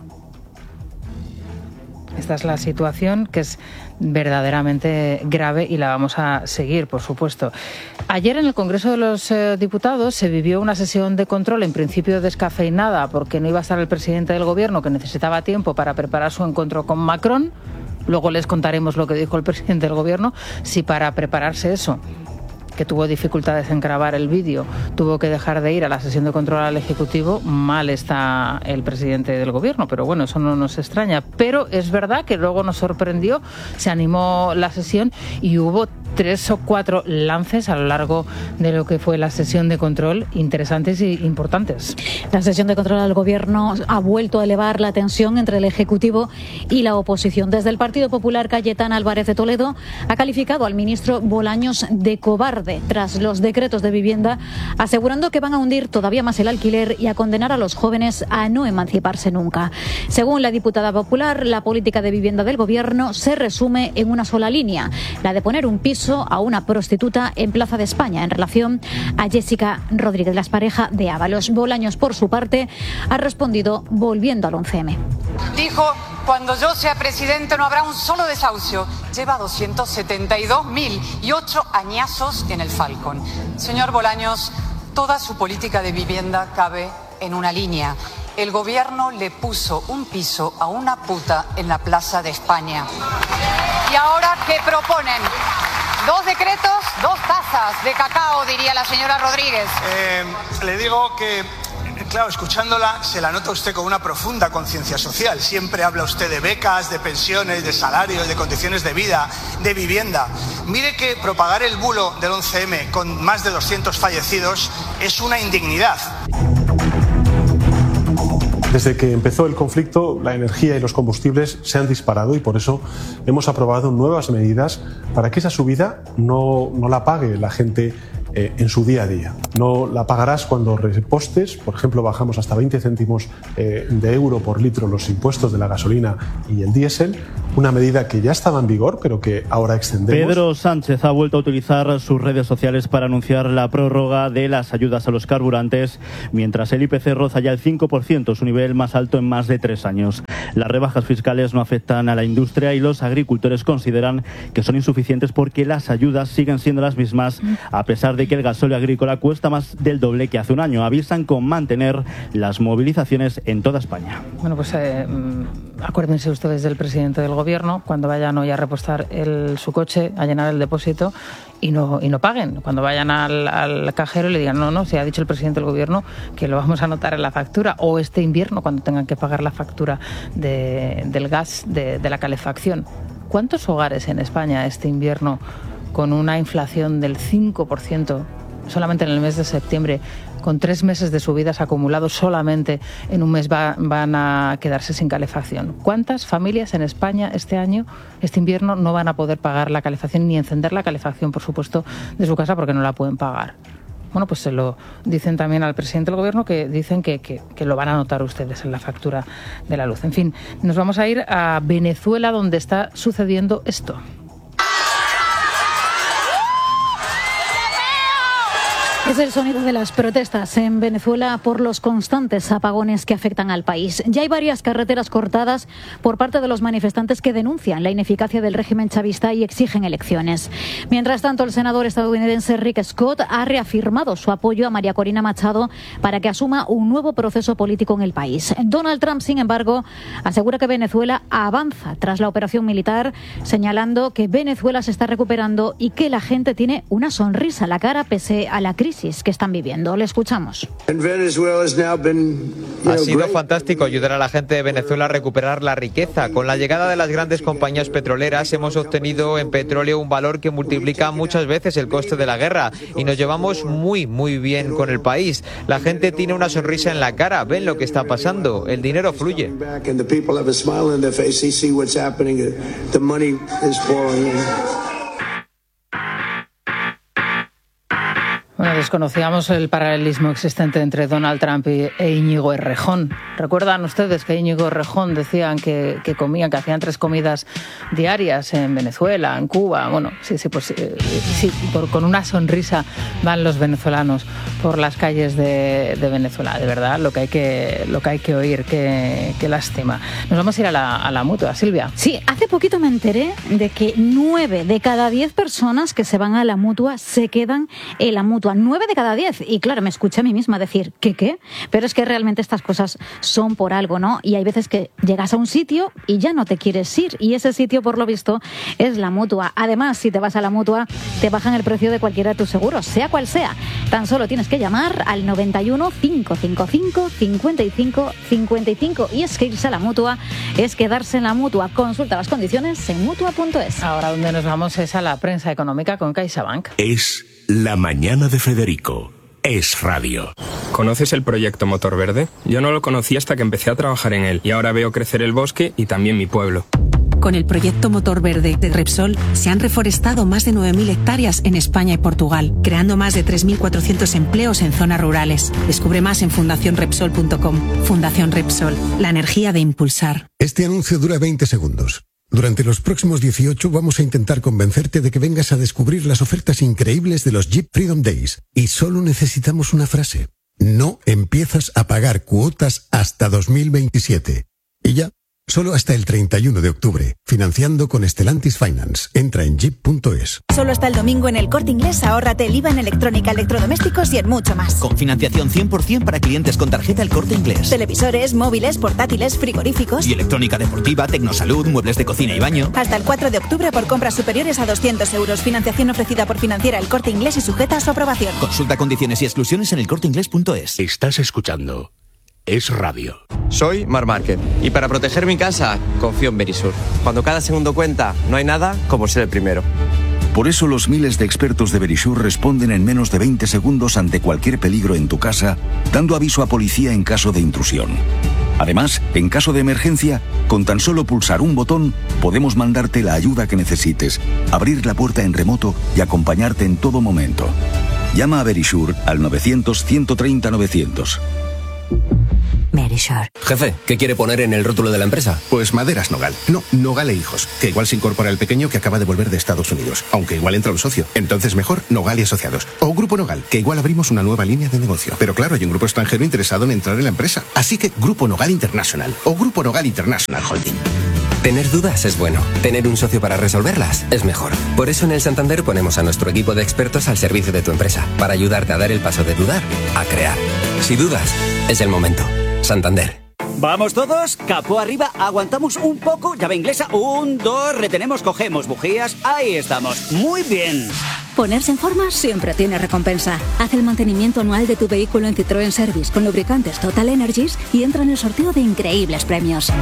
[SPEAKER 1] Esta es la situación, que es verdaderamente grave, y la vamos a seguir, por supuesto. Ayer en el Congreso de los eh, Diputados se vivió una sesión de control, en principio descafeinada, porque no iba a estar el presidente del Gobierno, que necesitaba tiempo para preparar su encuentro con Macron. Luego les contaremos lo que dijo el presidente del Gobierno. Si para prepararse eso, que tuvo dificultades en grabar el vídeo, tuvo que dejar de ir a la sesión de control al Ejecutivo, mal está el presidente del Gobierno, pero bueno, eso no nos extraña. Pero es verdad que luego nos sorprendió, se animó la sesión y hubo tres o cuatro lances a lo largo de lo que fue la sesión de control, interesantes e importantes.
[SPEAKER 6] La sesión de control al Gobierno ha vuelto a elevar la tensión entre el Ejecutivo y la oposición. Desde el Partido Popular, Cayetana Álvarez de Toledo ha calificado al ministro Bolaños de cobarde tras los decretos de vivienda, asegurando que van a hundir todavía más el alquiler y a condenar a los jóvenes a no emanciparse nunca. Según la diputada popular, la política de vivienda del Gobierno se resume en una sola línea, la de poner un piso a una prostituta en Plaza de España, en relación a Jessica Rodríguez, la expareja de Ábalos. Bolaños, por su parte, ha respondido volviendo al once eme.
[SPEAKER 5] Dijo: cuando yo sea presidente no habrá un solo desahucio. Lleva doscientos setenta y dos mil y ocho añazos en el Falcon. Señor Bolaños, toda su política de vivienda cabe en una línea. El Gobierno le puso un piso a una puta en la Plaza de España. ¿Y ahora qué proponen? Dos decretos, dos tazas de cacao, diría la señora Rodríguez.
[SPEAKER 21] Eh, le digo que, claro, escuchándola, se la nota usted con una profunda conciencia social. Siempre habla usted de becas, de pensiones, de salarios, de condiciones de vida, de vivienda. Mire que propagar el bulo del once eme con más de doscientos fallecidos es una indignidad.
[SPEAKER 22] Desde que empezó el conflicto, la energía y los combustibles se han disparado y por eso hemos aprobado nuevas medidas para que esa subida no, no la pague la gente eh, en su día a día. No la pagarás cuando repostes. Por ejemplo, bajamos hasta veinte céntimos eh, de euro por litro los impuestos de la gasolina y el diésel, una medida que ya estaba en vigor pero que ahora extendemos.
[SPEAKER 20] Pedro Sánchez ha vuelto a utilizar sus redes sociales para anunciar la prórroga de las ayudas a los carburantes, mientras el I P C roza ya el cinco por ciento, su nivel más alto en más de tres años. Las rebajas fiscales no afectan a la industria y los agricultores consideran que son insuficientes porque las ayudas siguen siendo las mismas a pesar de de que el gasóleo agrícola cuesta más del doble que hace un año. Avisan con mantener las movilizaciones en toda España.
[SPEAKER 1] Bueno, pues eh, acuérdense ustedes del presidente del gobierno cuando vayan hoy a repostar el, su coche, a llenar el depósito y no, y no paguen. Cuando vayan al, al cajero y le digan, no, no, se ha dicho el presidente del gobierno que lo vamos a anotar en la factura, o este invierno cuando tengan que pagar la factura de, del gas, de, de la calefacción. ¿Cuántos hogares en España este invierno, con una inflación del cinco por ciento solamente en el mes de septiembre, con tres meses de subidas acumulados solamente en un mes va, van a quedarse sin calefacción? ¿Cuántas familias en España este año, este invierno, no van a poder pagar la calefacción ni encender la calefacción, por supuesto, de su casa porque no la pueden pagar? Bueno, pues se lo dicen también al presidente del gobierno, que dicen que, que, que lo van a notar ustedes en la factura de la luz. En fin, nos vamos a ir a Venezuela, donde está sucediendo esto.
[SPEAKER 6] Es el sonido de las protestas en Venezuela por los constantes apagones que afectan al país. Ya hay varias carreteras cortadas por parte de los manifestantes que denuncian la ineficacia del régimen chavista y exigen elecciones. Mientras tanto, el senador estadounidense Rick Scott ha reafirmado su apoyo a María Corina Machado para que asuma un nuevo proceso político en el país. Donald Trump, sin embargo, asegura que Venezuela avanza tras la operación militar, señalando que Venezuela se está recuperando y que la gente tiene una sonrisa en la cara pese a la crisis que están viviendo. Le escuchamos.
[SPEAKER 7] Ha sido fantástico ayudar a la gente de Venezuela a recuperar la riqueza. Con la llegada de las grandes compañías petroleras hemos obtenido en petróleo un valor que multiplica muchas veces el coste de la guerra y nos llevamos muy, muy bien con el país. La gente tiene una sonrisa en la cara, ven lo que está pasando, el dinero fluye.
[SPEAKER 1] Bueno, desconocíamos el paralelismo existente entre Donald Trump e Íñigo Errejón. ¿Recuerdan ustedes que Íñigo Errejón decían que, que comían, que hacían tres comidas diarias en Venezuela, en Cuba? Bueno, sí, sí, pues eh, sí, por, con una sonrisa van los venezolanos por las calles de, de Venezuela. De verdad, lo que hay que, lo que hay que oír, qué, qué lástima. Nos vamos a ir a la, a la mutua, Silvia.
[SPEAKER 6] Sí, hace poquito me enteré de que nueve de cada diez personas que se van a la mutua se quedan en la mutua. Nueve de cada diez. Y claro, me escuché a mí misma decir, ¿qué qué? Pero es que realmente estas cosas son por algo, ¿no? Y hay veces que llegas a un sitio y ya no te quieres ir. Y ese sitio, por lo visto, es la mutua. Además, si te vas a la mutua, te bajan el precio de cualquiera de tus seguros, sea cual sea. Tan solo tienes que llamar al noventa y uno, cinco cinco cinco, cincuenta y cinco cincuenta y cinco. Y es que irse a la mutua es quedarse en la mutua. Consulta las condiciones en mutua punto es.
[SPEAKER 1] Ahora donde nos vamos es a la prensa económica con CaixaBank.
[SPEAKER 11] Es La Mañana de Federico. Es radio.
[SPEAKER 8] ¿Conoces el proyecto Motor Verde? Yo no lo conocí hasta que empecé a trabajar en él y ahora veo crecer el bosque y también mi pueblo.
[SPEAKER 9] Con el proyecto Motor Verde de Repsol se han reforestado más de nueve mil hectáreas en España y Portugal, creando más de tres mil cuatrocientos empleos en zonas rurales. Descubre más en fundación repsol punto com. Fundación Repsol, la energía de impulsar.
[SPEAKER 23] Este anuncio dura veinte segundos. Durante los próximos dieciocho vamos a intentar convencerte de que vengas a descubrir las ofertas increíbles de los Jeep Freedom Days. Y solo necesitamos una frase. No empiezas a pagar cuotas hasta dos mil veintisiete. Y ya, solo hasta el treinta y uno de octubre. Financiando con Stellantis Finance. Entra en jeep punto es.
[SPEAKER 24] Solo hasta el domingo en el Corte Inglés ahórrate el I V A en electrónica, electrodomésticos y en mucho más.
[SPEAKER 25] Con financiación cien por ciento para clientes con tarjeta El Corte Inglés.
[SPEAKER 24] Televisores, móviles, portátiles, frigoríficos.
[SPEAKER 25] Y electrónica deportiva, tecnosalud, muebles de cocina y baño.
[SPEAKER 24] Hasta el cuatro de octubre por compras superiores a doscientos euros. Financiación ofrecida por Financiera El Corte Inglés y sujeta a su aprobación.
[SPEAKER 25] Consulta condiciones y exclusiones en el corte inglés punto es.
[SPEAKER 11] Estás escuchando Es Radio.
[SPEAKER 27] Soy Mar Márquez y para proteger mi casa confío en Verisur. Cuando cada segundo cuenta, no hay nada como ser el primero.
[SPEAKER 28] Por eso los miles de expertos de Verisur responden en menos de veinte segundos ante cualquier peligro en tu casa, dando aviso a policía en caso de intrusión. Además, en caso de emergencia, con tan solo pulsar un botón, podemos mandarte la ayuda que necesites, abrir la puerta en remoto y acompañarte en todo momento. Llama a Verisur al novecientos, ciento treinta, novecientos.
[SPEAKER 18] Verisur. Jefe, ¿qué quiere poner en el rótulo de la empresa?
[SPEAKER 29] Pues Maderas Nogal. No, Nogal e Hijos. Que igual se incorpora el pequeño que acaba de volver de Estados Unidos. Aunque igual entra un socio. Entonces mejor Nogal y Asociados. O Grupo Nogal, que igual abrimos una nueva línea de negocio. Pero claro, hay un grupo extranjero interesado en entrar en la empresa. Así que Grupo Nogal International. O Grupo Nogal International Holding.
[SPEAKER 3] Tener dudas es bueno. Tener un socio para resolverlas es mejor. Por eso en el Santander ponemos a nuestro equipo de expertos al servicio de tu empresa, para ayudarte a dar el paso de dudar a crear. Si dudas, es el momento. Santander.
[SPEAKER 4] Vamos todos, capó arriba, aguantamos un poco, llave inglesa, un, dos, retenemos, cogemos bujías, ahí estamos, muy bien.
[SPEAKER 10] Ponerse en forma siempre tiene recompensa. Haz el mantenimiento anual de tu vehículo en Citroën Service con lubricantes Total Energies y entra en el sorteo de increíbles premios.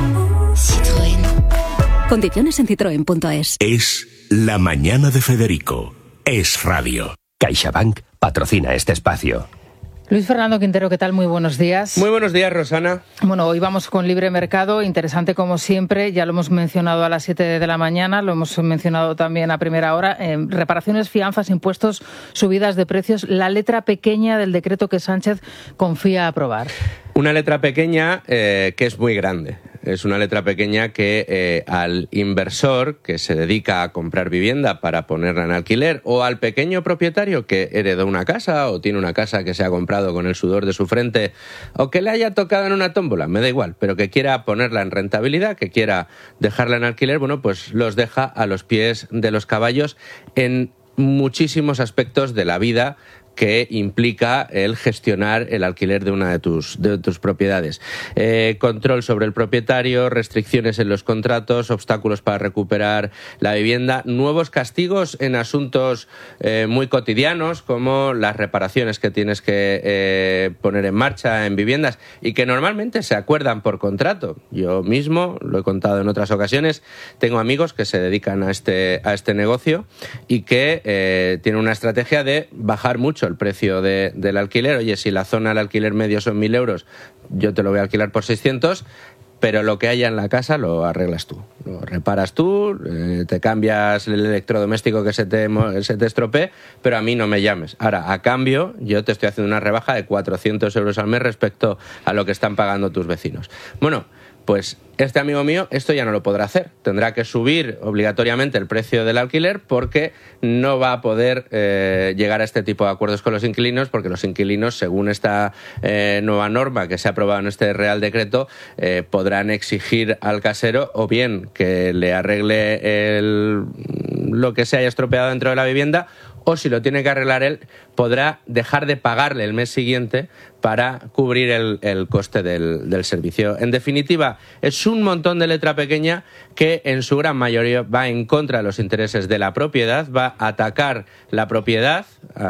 [SPEAKER 10] Citroën. Condiciones en citroen punto es.
[SPEAKER 11] Es La Mañana de Federico. Es radio.
[SPEAKER 26] CaixaBank patrocina este espacio.
[SPEAKER 1] Luis Fernando Quintero, ¿qué tal? Muy buenos días.
[SPEAKER 12] Muy buenos días, Rosana.
[SPEAKER 1] Bueno, hoy vamos con Libre Mercado, interesante como siempre, ya lo hemos mencionado a las siete de la mañana, lo hemos mencionado también a primera hora, eh, reparaciones, fianzas, impuestos, subidas de precios, la letra pequeña del decreto que Sánchez confía aprobar.
[SPEAKER 12] Una letra pequeña eh, que es muy grande. Es una letra pequeña que eh, al inversor que se dedica a comprar vivienda para ponerla en alquiler, o al pequeño propietario que heredó una casa o tiene una casa que se ha comprado con el sudor de su frente o que le haya tocado en una tómbola, me da igual, pero que quiera ponerla en rentabilidad, que quiera dejarla en alquiler, bueno, pues los deja a los pies de los caballos en muchísimos aspectos de la vida que implica el gestionar el alquiler de una de tus, de tus propiedades. Eh, control sobre el propietario, restricciones en los contratos, obstáculos para recuperar la vivienda, nuevos castigos en asuntos eh, muy cotidianos como las reparaciones que tienes que eh, poner en marcha en viviendas y que normalmente se acuerdan por contrato. Yo mismo, lo he contado en otras ocasiones, tengo amigos que se dedican a este, a este negocio y que eh, tienen una estrategia de bajar mucho el precio de, del alquiler. Oye, si la zona del alquiler medio son mil euros, yo te lo voy a alquilar por seiscientos, pero lo que haya en la casa lo arreglas tú, lo reparas tú, eh, te cambias el electrodoméstico que se te, se te estropee, pero a mí no me llames. Ahora, a cambio, yo te estoy haciendo una rebaja de cuatrocientos euros al mes respecto a lo que están pagando tus vecinos. Bueno, pues este amigo mío esto ya no lo podrá hacer. Tendrá que subir obligatoriamente el precio del alquiler porque no va a poder eh, llegar a este tipo de acuerdos con los inquilinos, porque los inquilinos, según esta eh, nueva norma que se ha aprobado en este Real Decreto, eh, podrán exigir al casero o bien que le arregle el, lo que se haya estropeado dentro de la vivienda, o si lo tiene que arreglar él, podrá dejar de pagarle el mes siguiente para cubrir el, el coste del, del servicio. En definitiva, es un montón de letra pequeña que en su gran mayoría va en contra de los intereses de la propiedad, va a atacar la propiedad,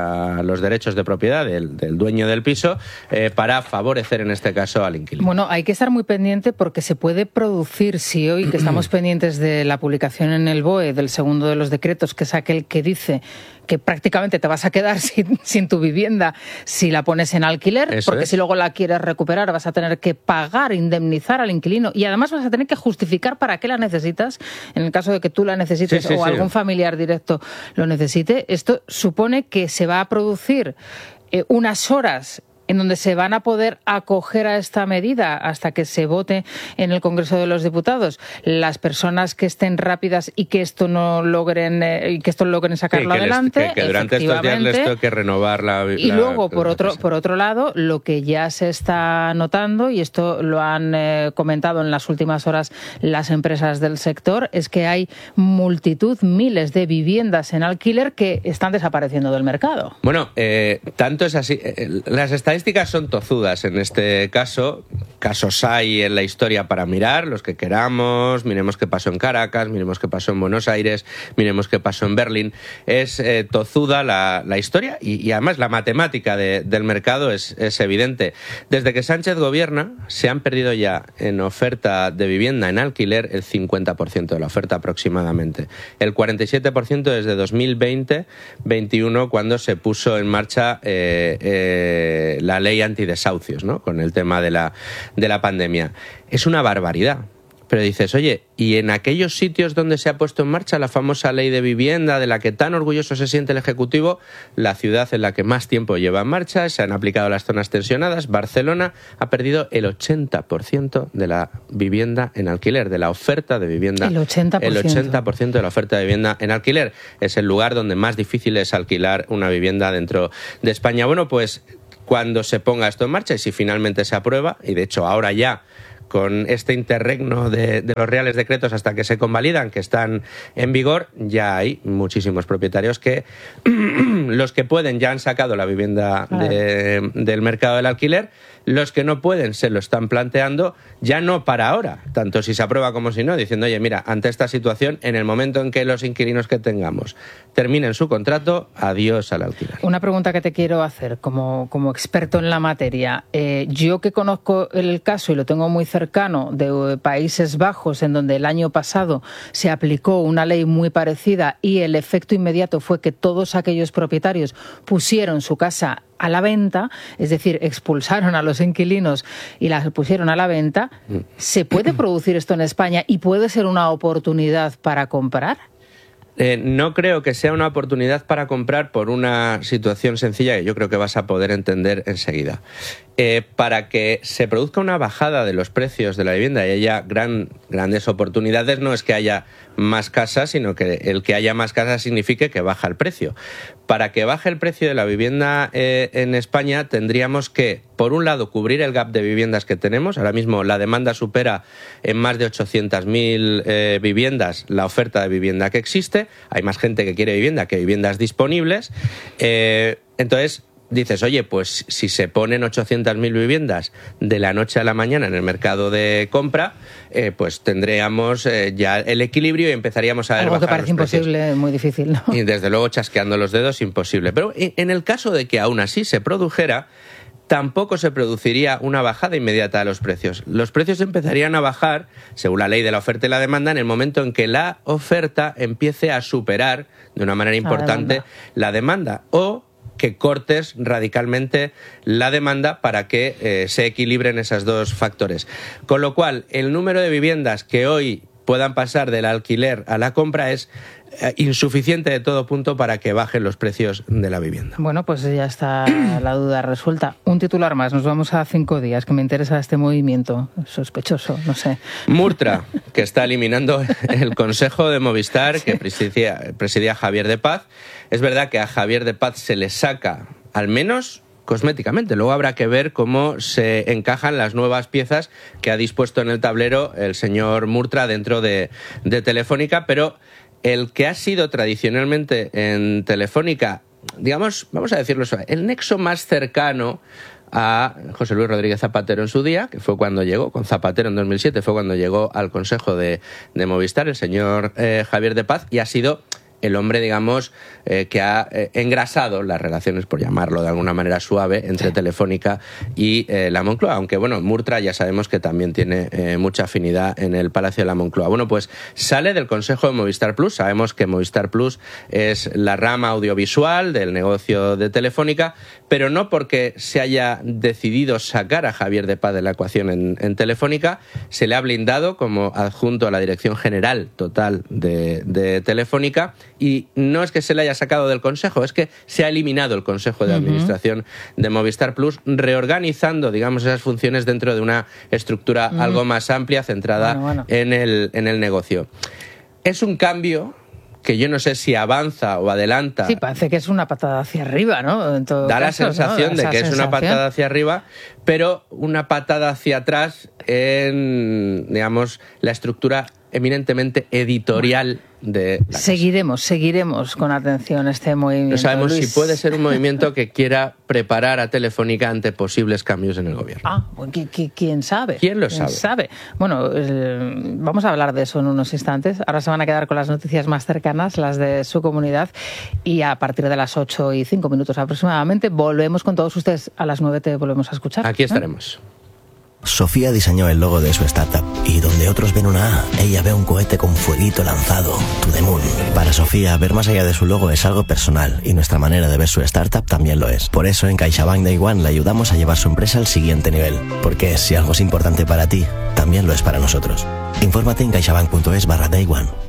[SPEAKER 12] a los derechos de propiedad del, del dueño del piso, eh, para favorecer en este caso al inquilino.
[SPEAKER 1] Bueno, hay que estar muy pendiente porque se puede producir, si hoy que estamos pendientes de la publicación en el B O E del segundo de los decretos, que es aquel que dice que prácticamente te vas a quedar sin, sin tu vivienda si la pones en alquiler, Eso porque es. si luego la quieres recuperar vas a tener que pagar, indemnizar al inquilino y además vas a tener que justificar para qué la necesitas, en el caso de que tú la necesites sí, sí, o sí. algún familiar directo lo necesite. Esto supone que se va a producir eh, unas horas en donde se van a poder acoger a esta medida hasta que se vote en el Congreso de los Diputados. Las personas que estén rápidas y que esto no logren eh, y que esto logren sacarlo sí, que
[SPEAKER 12] adelante, les, que, que durante estos días les tengo que renovar la, la
[SPEAKER 1] y luego por la otro por otro lado lo que ya se está notando, y esto lo han eh, comentado en las últimas horas las empresas del sector, es que hay multitud, miles de viviendas en alquiler que están desapareciendo del mercado.
[SPEAKER 12] Bueno, eh, tanto es así. Eh, las estadísticas Estadísticas son tozudas en este caso. Casos hay en la historia para mirar, los que queramos. Miremos qué pasó en Caracas, miremos qué pasó en Buenos Aires, miremos qué pasó en Berlín. Es eh, tozuda la, la historia y, y además la matemática de, del mercado es, es evidente. Desde que Sánchez gobierna, se han perdido ya en oferta de vivienda en alquiler el cincuenta por ciento de la oferta aproximadamente. El cuarenta y siete por ciento desde dos mil veinte veintiuno, cuando se puso en marcha eh, eh, la ley antidesahucios, ¿no? Con el tema de la, de la pandemia. Es una barbaridad. Pero dices, oye, ¿y en aquellos sitios donde se ha puesto en marcha la famosa ley de vivienda, de la que tan orgulloso se siente el Ejecutivo, la ciudad en la que más tiempo lleva en marcha, se han aplicado las zonas tensionadas, Barcelona ha perdido el ochenta por ciento de la vivienda en alquiler, de la oferta de vivienda.
[SPEAKER 1] El ochenta por ciento.
[SPEAKER 12] El ochenta por ciento de la oferta de vivienda en alquiler. Es el lugar donde más difícil es alquilar una vivienda dentro de España. Bueno, pues cuando se ponga esto en marcha y si finalmente se aprueba, y de hecho ahora ya con este interregno de, de los reales decretos hasta que se convalidan, que están en vigor, ya hay muchísimos propietarios que los que pueden ya han sacado la vivienda de, del mercado del alquiler, los que no pueden se lo están planteando, ya no para ahora, tanto si se aprueba como si no, diciendo, oye, mira, ante esta situación, en el momento en que los inquilinos que tengamos terminen su contrato, adiós al alquiler.
[SPEAKER 1] Una pregunta que te quiero hacer como, como experto en la materia. Eh, yo que conozco el caso y lo tengo muy cercano de Países Bajos, en donde el año pasado se aplicó una ley muy parecida y el efecto inmediato fue que todos aquellos propietarios pusieron su casa a la venta, es decir, expulsaron a los inquilinos y las pusieron a la venta. ¿Se puede producir esto en España y puede ser una oportunidad para comprar?
[SPEAKER 12] Eh, no creo que sea una oportunidad para comprar por una situación sencilla que yo creo que vas a poder entender enseguida. Eh, para que se produzca una bajada de los precios de la vivienda y haya gran, grandes oportunidades, no es que haya más casas, sino que el que haya más casas signifique que baja el precio. Para que baje el precio de la vivienda eh, en España tendríamos que, por un lado, cubrir el gap de viviendas que tenemos. Ahora mismo la demanda supera en más de ochocientas mil eh, viviendas la oferta de vivienda que existe. Hay más gente que quiere vivienda que viviendas disponibles. Eh, entonces, dices, oye, pues si se ponen ochocientas mil viviendas de la noche a la mañana en el mercado de compra, eh, pues tendríamos eh, ya el equilibrio y empezaríamos a ver
[SPEAKER 1] algo
[SPEAKER 12] bajar
[SPEAKER 1] que parece
[SPEAKER 12] los precios.
[SPEAKER 1] imposible, muy difícil, ¿no?
[SPEAKER 12] Y desde luego chasqueando los dedos, imposible. Pero en el caso de que aún así se produjera, tampoco se produciría una bajada inmediata de los precios. Los precios empezarían a bajar, según la ley de la oferta y la demanda, en el momento en que la oferta empiece a superar de una manera importante la demanda, o que cortes radicalmente la demanda para que eh, se equilibren esos dos factores. Con lo cual, el número de viviendas que hoy puedan pasar del alquiler a la compra es eh, insuficiente de todo punto para que bajen los precios de la vivienda.
[SPEAKER 1] Bueno, pues ya está la duda resuelta. Un titular más, nos vamos a cinco días, que me interesa este movimiento sospechoso, no sé.
[SPEAKER 12] Murtra, que está eliminando el Consejo de Movistar que presidía, presidía Javier de Paz. Es verdad que a Javier de Paz se le saca, al menos cosméticamente. Luego habrá que ver cómo se encajan las nuevas piezas que ha dispuesto en el tablero el señor Murtra dentro de, de Telefónica, pero el que ha sido tradicionalmente en Telefónica, digamos, vamos a decirlo eso, el nexo más cercano a José Luis Rodríguez Zapatero en su día, que fue cuando llegó, con Zapatero en dos mil siete, fue cuando llegó al Consejo de, de Movistar, el señor eh, Javier de Paz, y ha sido el hombre, digamos, eh, que ha eh, engrasado las relaciones, por llamarlo de alguna manera suave, entre Telefónica y eh, la Moncloa. Aunque, bueno, Murtra ya sabemos que también tiene eh, mucha afinidad en el Palacio de la Moncloa. Bueno, pues sale del Consejo de Movistar Plus. Sabemos que Movistar Plus es la rama audiovisual del negocio de Telefónica, pero no porque se haya decidido sacar a Javier de Paz de la ecuación en, en Telefónica, se le ha blindado como adjunto a la Dirección General Total de, de Telefónica. Y no es que se le haya sacado del Consejo, es que se ha eliminado el Consejo de Administración uh-huh. de Movistar Plus, reorganizando, digamos, esas funciones dentro de una estructura uh-huh. algo más amplia, centrada bueno, bueno. En, el, en el negocio. Es un cambio que yo no sé si avanza o adelanta.
[SPEAKER 1] Sí, parece que es una patada hacia arriba, ¿no? En todo
[SPEAKER 12] da
[SPEAKER 1] caso,
[SPEAKER 12] la sensación
[SPEAKER 1] ¿no?
[SPEAKER 12] de que
[SPEAKER 1] sensación.
[SPEAKER 12] es una patada hacia arriba, pero una patada hacia atrás en, digamos, la estructura eminentemente editorial de la
[SPEAKER 1] Seguiremos, casa. seguiremos con atención este movimiento.
[SPEAKER 12] No sabemos
[SPEAKER 1] Luis.
[SPEAKER 12] si puede ser un movimiento que quiera preparar a Telefónica ante posibles cambios en el gobierno.
[SPEAKER 1] Ah, ¿quién sabe?
[SPEAKER 12] ¿Quién lo
[SPEAKER 1] ¿Quién
[SPEAKER 12] sabe?
[SPEAKER 1] sabe? Bueno, eh, vamos a hablar de eso en unos instantes. Ahora se van a quedar con las noticias más cercanas, las de su comunidad, y a partir de las ocho y cinco minutos aproximadamente volvemos con todos ustedes. A las nueve te volvemos a escuchar.
[SPEAKER 12] Aquí
[SPEAKER 1] ¿eh?
[SPEAKER 12] estaremos.
[SPEAKER 2] Sofía diseñó el logo de su startup y donde otros ven una A, ella ve un cohete con fueguito lanzado, To The Moon. Para Sofía, ver más allá de su logo es algo personal y nuestra manera de ver su startup también lo es. Por eso en CaixaBank Day One le ayudamos a llevar su empresa al siguiente nivel. Porque si algo es importante para ti, también lo es para nosotros. Infórmate en caixabank punto es barra Day One.